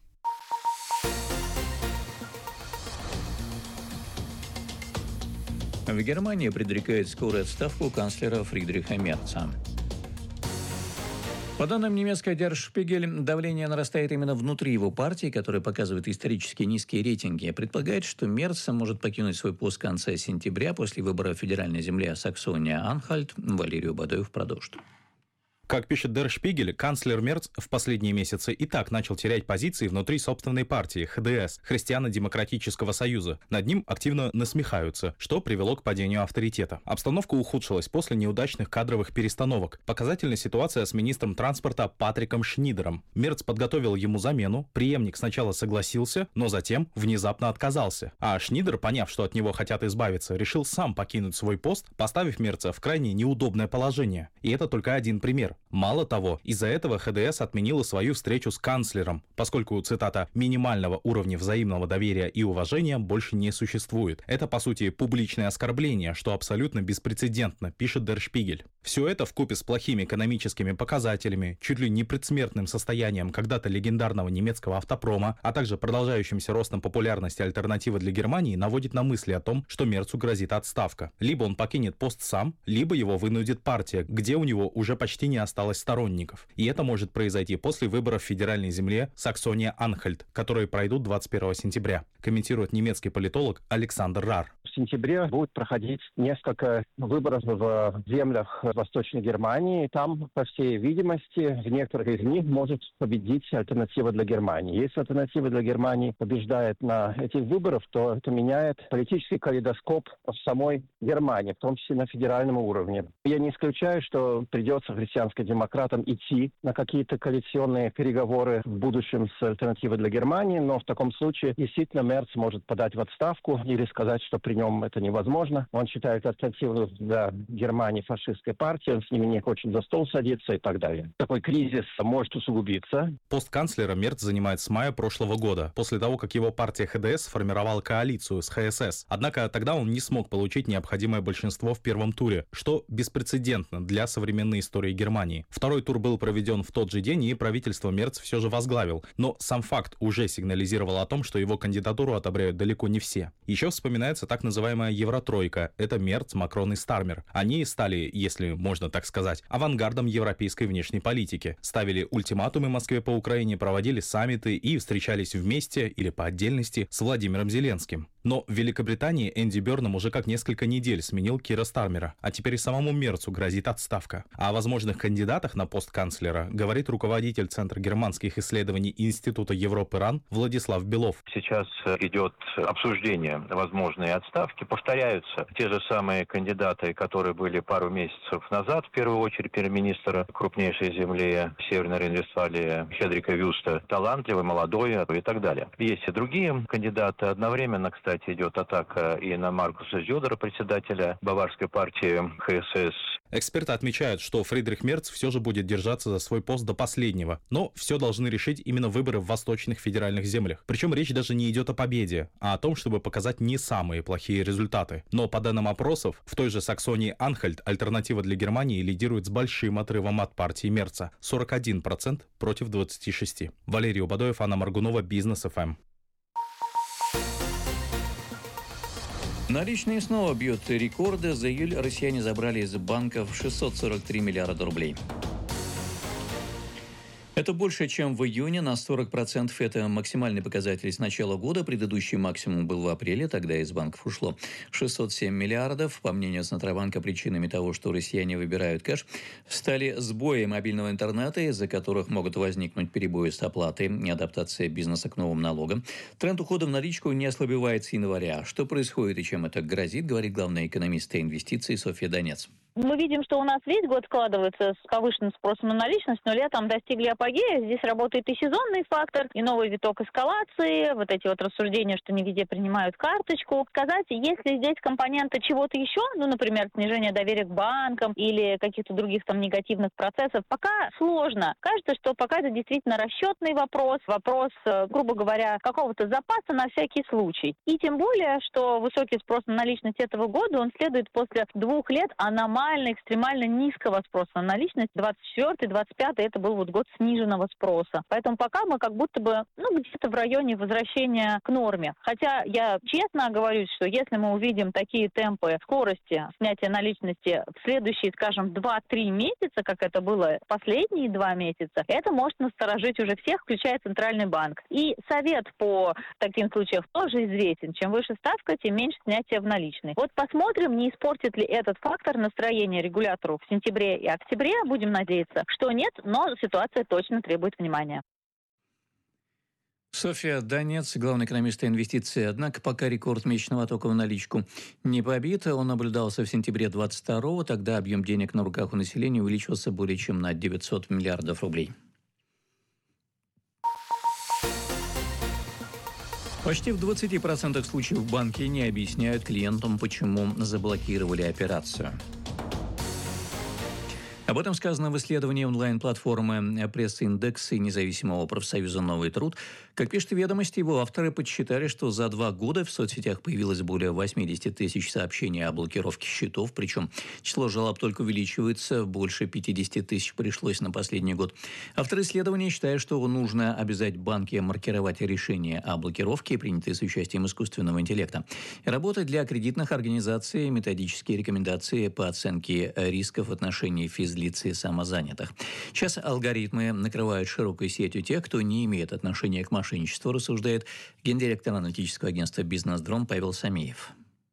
В Германии предрекает скорую отставку канцлера Фридриха Мерца. По данным немецкой Der Spiegel, давление нарастает именно внутри его партии, которая показывает исторически низкие рейтинги. Предполагает, что Мерц может покинуть свой пост в конце сентября после выбора федеральной земли Саксония-Анхальт. Валерию Бадоев продолжит. Как пишет Der Spiegel, канцлер Мерц в последние месяцы и так начал терять позиции внутри собственной партии ха дэ эс, Христиано-демократического союза. Над ним активно насмехаются, что привело к падению авторитета. Обстановка ухудшилась после неудачных кадровых перестановок. Показательная ситуация с министром транспорта Патриком Шнидером. Мерц подготовил ему замену, преемник сначала согласился, но затем внезапно отказался. А Шнидер, поняв, что от него хотят избавиться, решил сам покинуть свой пост, поставив Мерца в крайне неудобное положение. И это только один пример. Мало того, из-за этого ха дэ эс отменила свою встречу с канцлером, поскольку, цитата, «минимального уровня взаимного доверия и уважения больше не существует». Это, по сути, публичное оскорбление, что абсолютно беспрецедентно, пишет Der Spiegel. Все это вкупе с плохими экономическими показателями, чуть ли не предсмертным состоянием когда-то легендарного немецкого автопрома, а также продолжающимся ростом популярности альтернативы для Германии наводит на мысли о том, что Мерцу грозит отставка. Либо он покинет пост сам, либо его вынудит партия, где у него уже почти не осталось сторонников. И это может произойти после выборов в федеральной земле Саксония-Анхальт, которые пройдут двадцать первого сентября, комментирует немецкий политолог Александр Рар. В сентябре будет проходить несколько выборов в землях Восточной Германии. Там, по всей видимости, в некоторых из них может победить альтернатива для Германии. Если альтернатива для Германии побеждает на этих выборах, то это меняет политический калейдоскоп в самой Германии, в том числе на федеральном уровне. Я не исключаю, что придется христианско-демократам идти на какие-то коалиционные переговоры в будущем с альтернативой для Германии, но в таком случае действительно Мерц может подать в отставку или сказать, что при нем это невозможно. Он считает альтернативу для Германии фашистской партией, он с ними не хочет за стол садиться и так далее. Такой кризис может усугубиться. Пост канцлера Мерц занимает с мая прошлого года, после того, как его партия ха дэ эс сформировала коалицию с ха эс эс. Однако тогда он не смог получить необходимое большинство в первом туре, что беспрецедентно для современной истории Германии. Второй тур был проведен в тот же день, и правительство Мерц все же возглавил. Но сам факт уже сигнализировал о том, что его кандидатуру одобряют далеко не все. Еще вспоминается так называемая Евротройка. Это Мерц, Макрон и Стармер. Они стали, если можно так сказать, авангардом европейской внешней политики. Ставили ультиматумы Москве по Украине, проводили саммиты и встречались вместе или по отдельности с Владимиром Зеленским. Но в Великобритании Энди Бёрнам уже как несколько недель сменил Кира Стармера, а теперь и самому Мерцу грозит отставка. А о возможных кандидатах на пост канцлера говорит руководитель Центра германских исследований Института Европы РАН Владислав Белов. Сейчас идет обсуждение возможной отставки. Повторяются те же самые кандидаты, которые были пару месяцев назад. В первую очередь премьер-министр крупнейшей земли Северной Рейн-Вестфалии Хедрика Вюста. Талантливый, молодой и так далее. Есть и другие кандидаты. Одновременно, кстати, идет атака и на Маркуса Зёдера, председателя баварской партии ха эс эс. Эксперты отмечают, что Фридрих Мерц все же будет держаться за свой пост до последнего, но все должны решить именно выборы в восточных федеральных землях. Причем речь даже не идет о победе, а о том, чтобы показать не самые плохие результаты. Но по данным опросов, в той же Саксонии-Анхальт альтернатива для Германии лидирует с большим отрывом от партии Мерца – сорок один процент против двадцати шести процентов. Валерий Убадоев, Анна Маргунова, Бизнес эф эм. Наличные снова бьют рекорды. За июль россияне забрали из банков шестьсот сорок три миллиарда рублей. Это больше, чем в июне, на сорок процентов. Это максимальный показатель с начала года. Предыдущий максимум был в апреле, тогда из банков ушло шестьсот семь миллиардов. По мнению Центробанка, причинами того, что россияне выбирают кэш, стали сбои мобильного интернета, из-за которых могут возникнуть перебои с оплатой, адаптация бизнеса к новым налогам. Тренд ухода в наличку не ослабевает с января. Что происходит и чем это грозит, говорит главный экономист инвестиций Софья Донец. Мы видим, что у нас весь год складывается с повышенным спросом на наличность, но летом достигли апогея. Здесь работает и сезонный фактор, и новый виток эскалации, вот эти вот рассуждения, что не везде принимают карточку. Сказать, если здесь компоненты чего-то еще, ну, например, снижение доверия к банкам или каких-то других там негативных процессов, пока сложно. Кажется, что пока это действительно расчетный вопрос, вопрос, грубо говоря, какого-то запаса на всякий случай. И тем более, что высокий спрос на наличность этого года, он следует после двух лет аномально экстремально низкого спроса на наличность. двадцать четвёртый двадцать пятый это был вот год сниженного спроса. Поэтому пока мы как будто бы, ну, где-то в районе возвращения к норме. Хотя я честно оговорюсь, что если мы увидим такие темпы скорости снятия наличности в следующие, скажем, два-три месяца, как это было последние два месяца, это может насторожить уже всех, включая Центральный банк. И совет по таким случаям тоже известен. Чем выше ставка, тем меньше снятия в наличной. Вот посмотрим, не испортит ли этот фактор настроение регулятору в сентябре и октябре. Будем надеяться, что нет, но ситуация точно требует внимания. Софья Донец, главный экономист инвестиций. Однако пока рекорд месячного тока в наличку не побит. Он наблюдался в сентябре двадцать второго. Тогда объем денег на руках у населения увеличился более чем на девятьсот миллиардов рублей. Почти в двадцати процентах случаев банки не объясняют клиентам, почему заблокировали операцию. Об этом сказано в исследовании онлайн-платформы «Пресс-индекс» и независимого профсоюза «Новый труд». Как пишут «Ведомости», его авторы подсчитали, что за два года в соцсетях появилось более восемьдесят тысяч сообщений о блокировке счетов, причем число жалоб только увеличивается, больше пятьдесят тысяч пришлось на последний год. Авторы исследования считают, что нужно обязать банки маркировать решения о блокировке, принятые с участием искусственного интеллекта, и работать для кредитных организаций методические рекомендации по оценке рисков в отношении физлиц и самозанятых. Сейчас алгоритмы накрывают широкой сетью тех, кто не имеет отношения к мошенничеству, рассуждает гендиректор аналитического агентства «Бизнес-дром» Павел Самиев.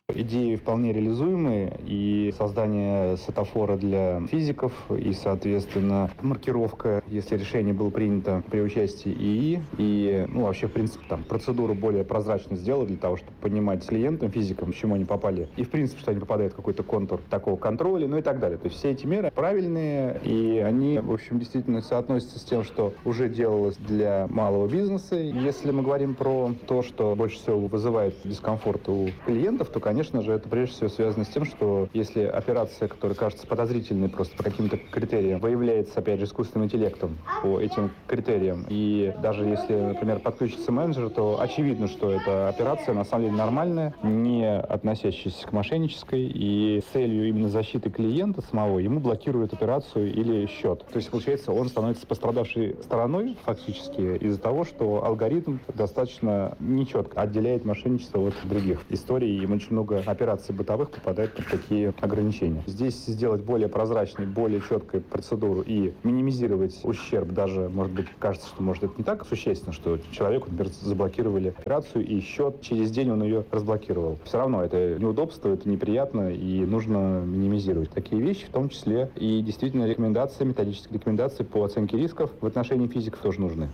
Идеи вполне реализуемые, и создание светофора для физиков, и, соответственно, маркировка, если решение было принято при участии ИИ, и, ну, вообще, в принципе, там, процедуру более прозрачно сделать для того, чтобы понимать клиентам, физикам, к чему они попали, и, в принципе, что они попадают в какой-то контур такого контроля, ну и так далее. То есть все эти меры правильные, и они, в общем, действительно соотносятся с тем, что уже делалось для малого бизнеса. Если мы говорим про то, что больше всего вызывает дискомфорт у клиентов, то, конечно, Конечно же, это прежде всего связано с тем, что если операция, которая кажется подозрительной просто по каким-то критериям, выявляется, опять же, искусственным интеллектом по этим критериям, и даже если, например, подключится менеджер, то очевидно, что эта операция на самом деле нормальная, не относящаяся к мошеннической, и с целью именно защиты клиента самого ему блокируют операцию или счет. То есть, получается, он становится пострадавшей стороной фактически из-за того, что алгоритм достаточно нечетко отделяет мошенничество от других историй, и очень много операций бытовых попадает под такие ограничения. Здесь сделать более прозрачной, более четкой процедуру и минимизировать ущерб, даже, может быть, кажется, что, может, это не так существенно, что человеку, например, заблокировали операцию, и счет через день он ее разблокировал. Все равно это неудобство, это неприятно, и нужно минимизировать такие вещи, в том числе и действительно рекомендации, методические рекомендации по оценке рисков в отношении физиков тоже нужны.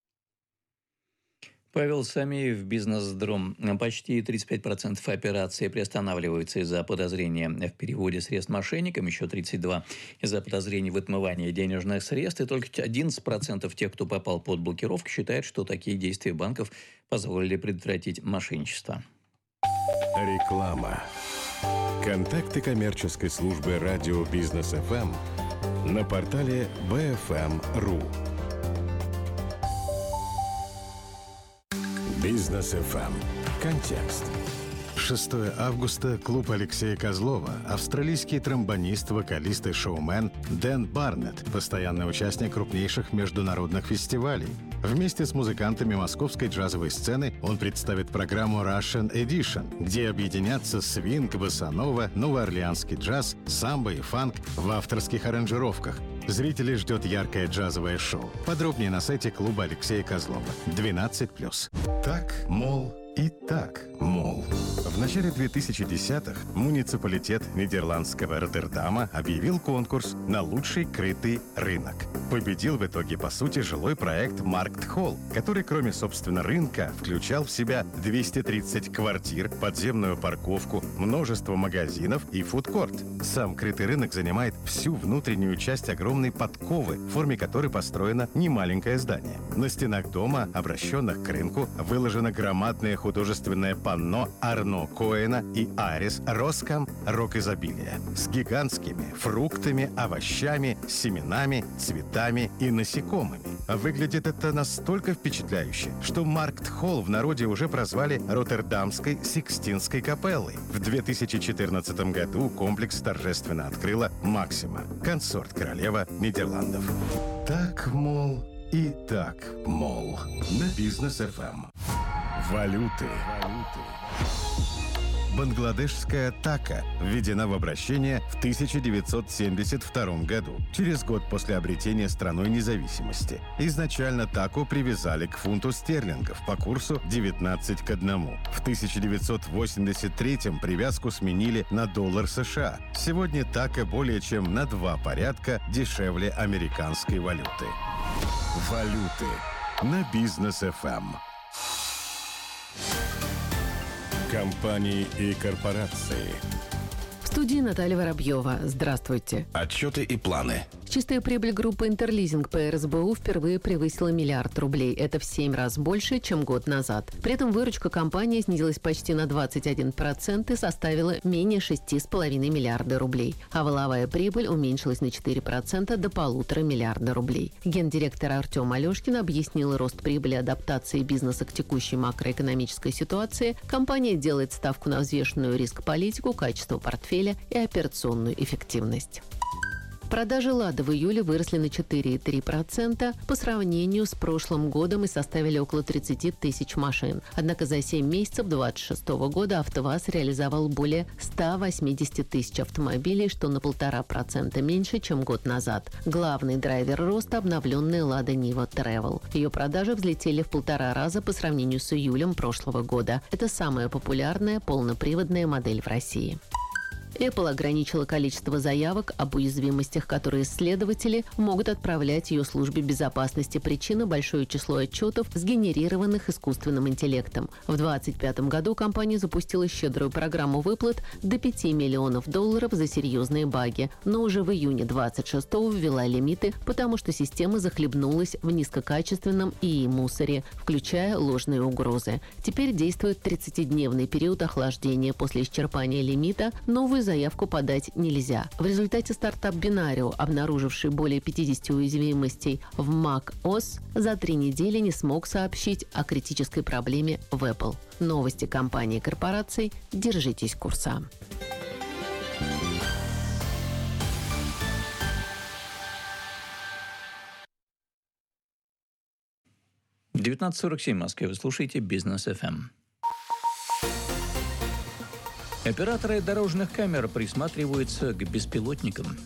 Павел Самеев, Бизнес-Дром. Почти тридцать пять процентов операций приостанавливаются из-за подозрения в переводе средств мошенникам, еще тридцать два процента из-за подозрений в отмывании денежных средств, и только одиннадцать процентов тех, кто попал под блокировку, считают, что такие действия банков позволили предотвратить мошенничество. Реклама. Контакты коммерческой службы радио Бизнес эф эм на портале би эф эм точка ру. Бизнес эф эм. Контекст. шестого августа. Клуб Алексея Козлова. Австралийский тромбонист, вокалист и шоумен Дэн Барнетт, постоянный участник крупнейших международных фестивалей. Вместе с музыкантами московской джазовой сцены он представит программу Russian Edition, где объединятся свинг, босса-нова, новоорлеанский джаз, самбо и фанк в авторских аранжировках. Зрителей ждет яркое джазовое шоу. Подробнее на сайте клуба Алексея Козлова. двенадцать плюс. Так, мол, и так, мол. В начале две тысячи десятых муниципалитет нидерландского Роттердама объявил конкурс на лучший крытый рынок. Победил в итоге, по сути, жилой проект Марктхолл, который, кроме, собственно, рынка, включал в себя двести тридцать квартир, подземную парковку, множество магазинов и фудкорт. Сам крытый рынок занимает всю внутреннюю часть огромной подковы, в форме которой построено немаленькое здание. На стенах дома, обращенных к рынку, выложено громадное художественное панно Арно Коэна и Арис Роскам «Рок изобилия» с гигантскими фруктами, овощами, семенами, цветами и насекомыми. Выглядит это настолько впечатляюще, что Марктхолл в народе уже прозвали Роттердамской Сикстинской капеллой. В две тысячи четырнадцатом году комплекс торжественно открыла Максима, консорт-королева Нидерландов. Так, мол, и так, мол. На Бизнес эф эм. Валюты. Бангладешская така введена в обращение в тысяча девятьсот семьдесят втором году, через год после обретения страной независимости. Изначально таку привязали к фунту стерлингов по курсу девятнадцать к одному. В тысяча девятьсот восемьдесят третьем привязку сменили на доллар США. Сегодня така более чем на два порядка дешевле американской валюты. Валюты на Бизнес эф эм. Компании и корпорации. В студии Наталья Воробьева. Здравствуйте. Отчеты и планы. Чистая прибыль группы «Интерлизинг» по эр эс бэ у впервые превысила миллиард рублей. Это в семь раз больше, чем год назад. При этом выручка компании снизилась почти на двадцать один процент и составила менее шести с половиной миллиарда рублей. А валовая прибыль уменьшилась на четыре процента до полутора миллиарда рублей. Гендиректор Артем Алешкин объяснил рост прибыли адаптации бизнеса к текущей макроэкономической ситуации. Компания делает ставку на взвешенную риск-политику, качество портфеля и операционную эффективность. Продажи «Лады» в июле выросли на четыре целых три десятых процента по сравнению с прошлым годом и составили около тридцать тысяч машин. Однако за семь месяцев две тысячи двадцать шестого года АвтоВАЗ реализовал более ста восьмидесяти тысяч автомобилей, что на полтора процента меньше, чем год назад. Главный драйвер роста – обновленная «Лада Нива Travel». Ее продажи взлетели в полтора раза по сравнению с июлем прошлого года. Это самая популярная полноприводная модель в России. Apple ограничила количество заявок об уязвимостях, которые исследователи могут отправлять ее службе безопасности. Причина – большое число отчетов, сгенерированных искусственным интеллектом. В две тысячи двадцать пятом году компания запустила щедрую программу выплат до пяти миллионов долларов за серьезные баги, но уже в июне две тысячи двадцать шестого ввела лимиты, потому что система захлебнулась в низкокачественном ИИ мусоре, включая ложные угрозы. Теперь действует тридцатидневный период охлаждения. После исчерпания лимита новую заявку подать нельзя. В результате стартап Binario, обнаруживший более пятидесяти уязвимостей в macOS, за три недели не смог сообщить о критической проблеме в Apple. Новости компании и корпораций. Держитесь курса. девятнадцать сорок семь в Москве. Вы слушаете Бизнес эф эм. Операторы дорожных камер присматриваются к беспилотникам.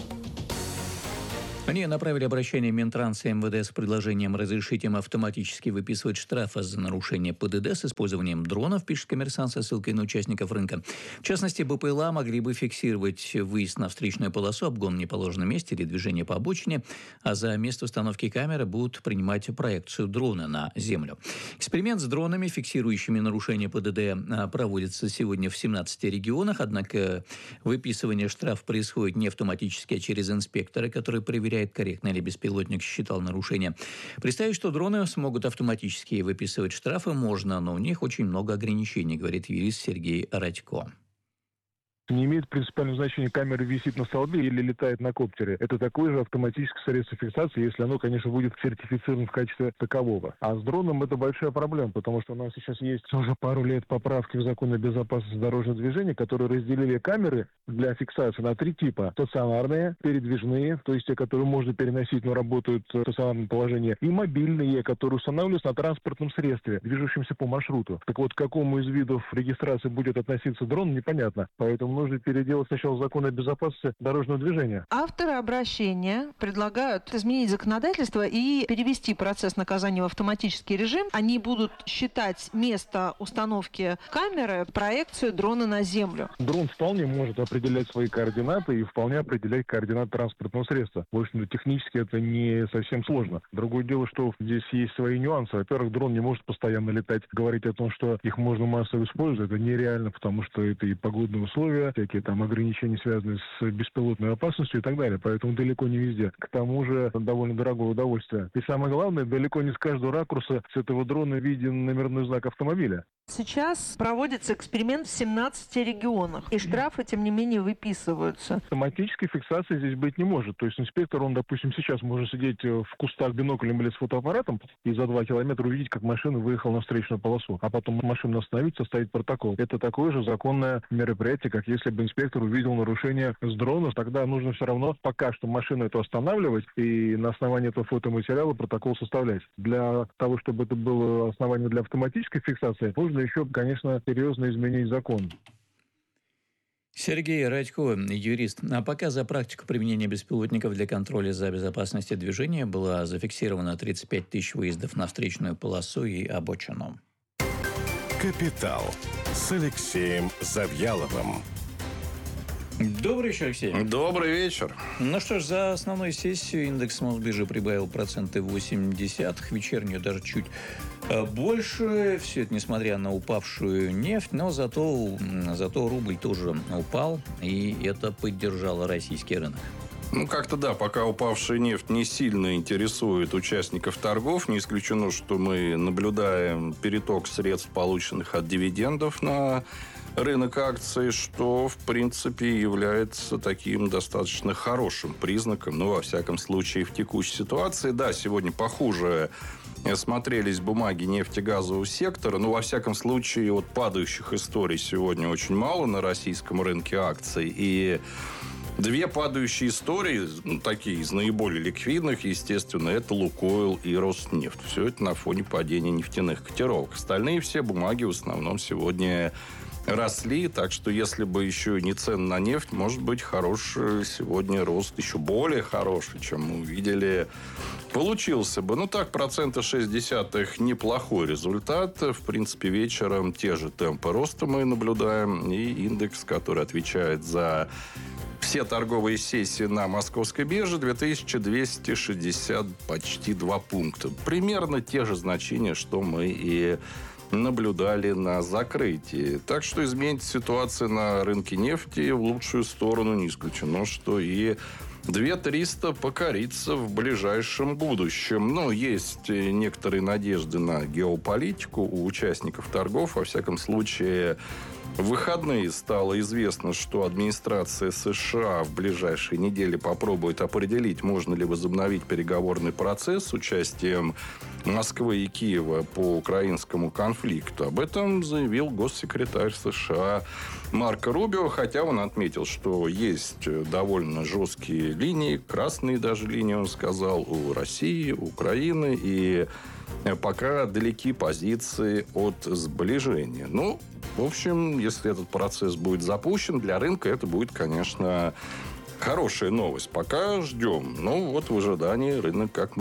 Они направили обращение Минтранс и эм вэ дэ с предложением разрешить им автоматически выписывать штрафы за нарушение пэ дэ дэ с использованием дронов, пишет «Коммерсант» со ссылкой на участников рынка. В частности, бэ пэ эл а могли бы фиксировать выезд на встречную полосу, обгон в неположенном месте или движение по обочине, а за место установки камеры будут принимать проекцию дрона на землю. Эксперимент с дронами, фиксирующими нарушение пэ дэ дэ, проводится сегодня в семнадцати регионах, однако выписывание штрафа происходит не автоматически, а через инспектора, который проверяет, корректно ли беспилотник считал нарушение. Представить, что дроны смогут автоматически выписывать штрафы, можно, но у них очень много ограничений, говорит юрист Сергей Радько. Не имеет принципиального значения, камера висит на столбе или летает на коптере. Это такое же автоматическое средство фиксации, если оно, конечно, будет сертифицировано в качестве такового. А с дроном это большая проблема, потому что у нас сейчас есть уже пару лет поправки в закон о безопасности дорожного движения, которые разделили камеры для фиксации на три типа. Стационарные, передвижные, то есть те, которые можно переносить, но работают в стационарном положении, и мобильные, которые устанавливаются на транспортном средстве, движущемся по маршруту. Так вот, к какому из видов регистрации будет относиться дрон, непонятно. Поэтому нужно переделать сначала закон о безопасности дорожного движения. Авторы обращения предлагают изменить законодательство и перевести процесс наказания в автоматический режим. Они будут считать место установки камеры, проекцию дрона на землю. Дрон вполне может определять свои координаты и вполне определять координаты транспортного средства. В общем-то, технически это не совсем сложно. Другое дело, что здесь есть свои нюансы. Во-первых, дрон не может постоянно летать. Говорить о том, что их можно массово использовать, это нереально, потому что это и погодные условия, всякие там ограничения, связанные с беспилотной опасностью и так далее. Поэтому далеко не везде. К тому же довольно дорогое удовольствие. И самое главное, далеко не с каждого ракурса с этого дрона виден номерной знак автомобиля. Сейчас проводится эксперимент в семнадцати регионах, и штрафы, тем не менее, выписываются. Автоматической фиксации здесь быть не может. То есть инспектор, он, допустим, сейчас может сидеть в кустах биноклем или с фотоаппаратом и за два километра увидеть, как машина выехала на встречную полосу, а потом машину остановить, составить протокол. Это такое же законное мероприятие, как если бы инспектор увидел нарушение с дрона. Тогда нужно все равно пока что машину эту останавливать и на основании этого фотоматериала протокол составлять. Для того, чтобы это было основание для автоматической фиксации, нужно еще, конечно, серьезно изменить закон. Сергей Радько, юрист. А пока за практику применения беспилотников для контроля за безопасностью движения было зафиксировано тридцать пять тысяч выездов на встречную полосу и обочину. «Капитал» с Алексеем Завьяловым. Добрый вечер, Алексей. Добрый вечер. Ну что ж, за основную сессию индекс Мосбиржи прибавил проценты восемь десятых, вечернюю даже чуть больше. Все это несмотря на упавшую нефть, но зато, зато рубль тоже упал, и это поддержало российский рынок. Ну, как-то да, пока упавшая нефть не сильно интересует участников торгов. Не исключено, что мы наблюдаем переток средств, полученных от дивидендов на рынок акций, что, в принципе, является таким достаточно хорошим признаком. Ну, во всяком случае, в текущей ситуации. Да, сегодня похуже смотрелись бумаги нефтегазового сектора. Но, во всяком случае, от падающих историй сегодня очень мало на российском рынке акций. И Две падающие истории, ну, такие из наиболее ликвидных, естественно, это «Лукойл» и «Роснефть». Все это на фоне падения нефтяных котировок. Остальные все бумаги в основном сегодня росли, так что если бы еще не цены на нефть, может быть, хороший сегодня рост, еще более хороший, чем мы увидели, получился бы. Ну так, процента шесть десятых неплохой результат. В принципе, вечером те же темпы роста мы наблюдаем. И индекс, который отвечает за все торговые сессии на московской бирже, две тысячи двести шестьдесят, почти два пункта. Примерно те же значения, что мы и наблюдали на закрытии. Так что изменится ситуация на рынке нефти в лучшую сторону. Не исключено, что и две тысячи триста покорится в ближайшем будущем. Но есть некоторые надежды на геополитику у участников торгов. Во всяком случае, в выходные стало известно, что администрация США в ближайшие недели попробует определить, можно ли возобновить переговорный процесс с участием Москвы и Киева по украинскому конфликту. Об этом заявил госсекретарь США Марко Рубио, хотя он отметил, что есть довольно жесткие линии, красные даже линии, он сказал, у России, Украины, и пока далеки позиции от сближения. Ну, в общем, если этот процесс будет запущен, для рынка это будет, конечно, хорошая новость. Пока ждем. Ну, вот в ожидании рынок, как мы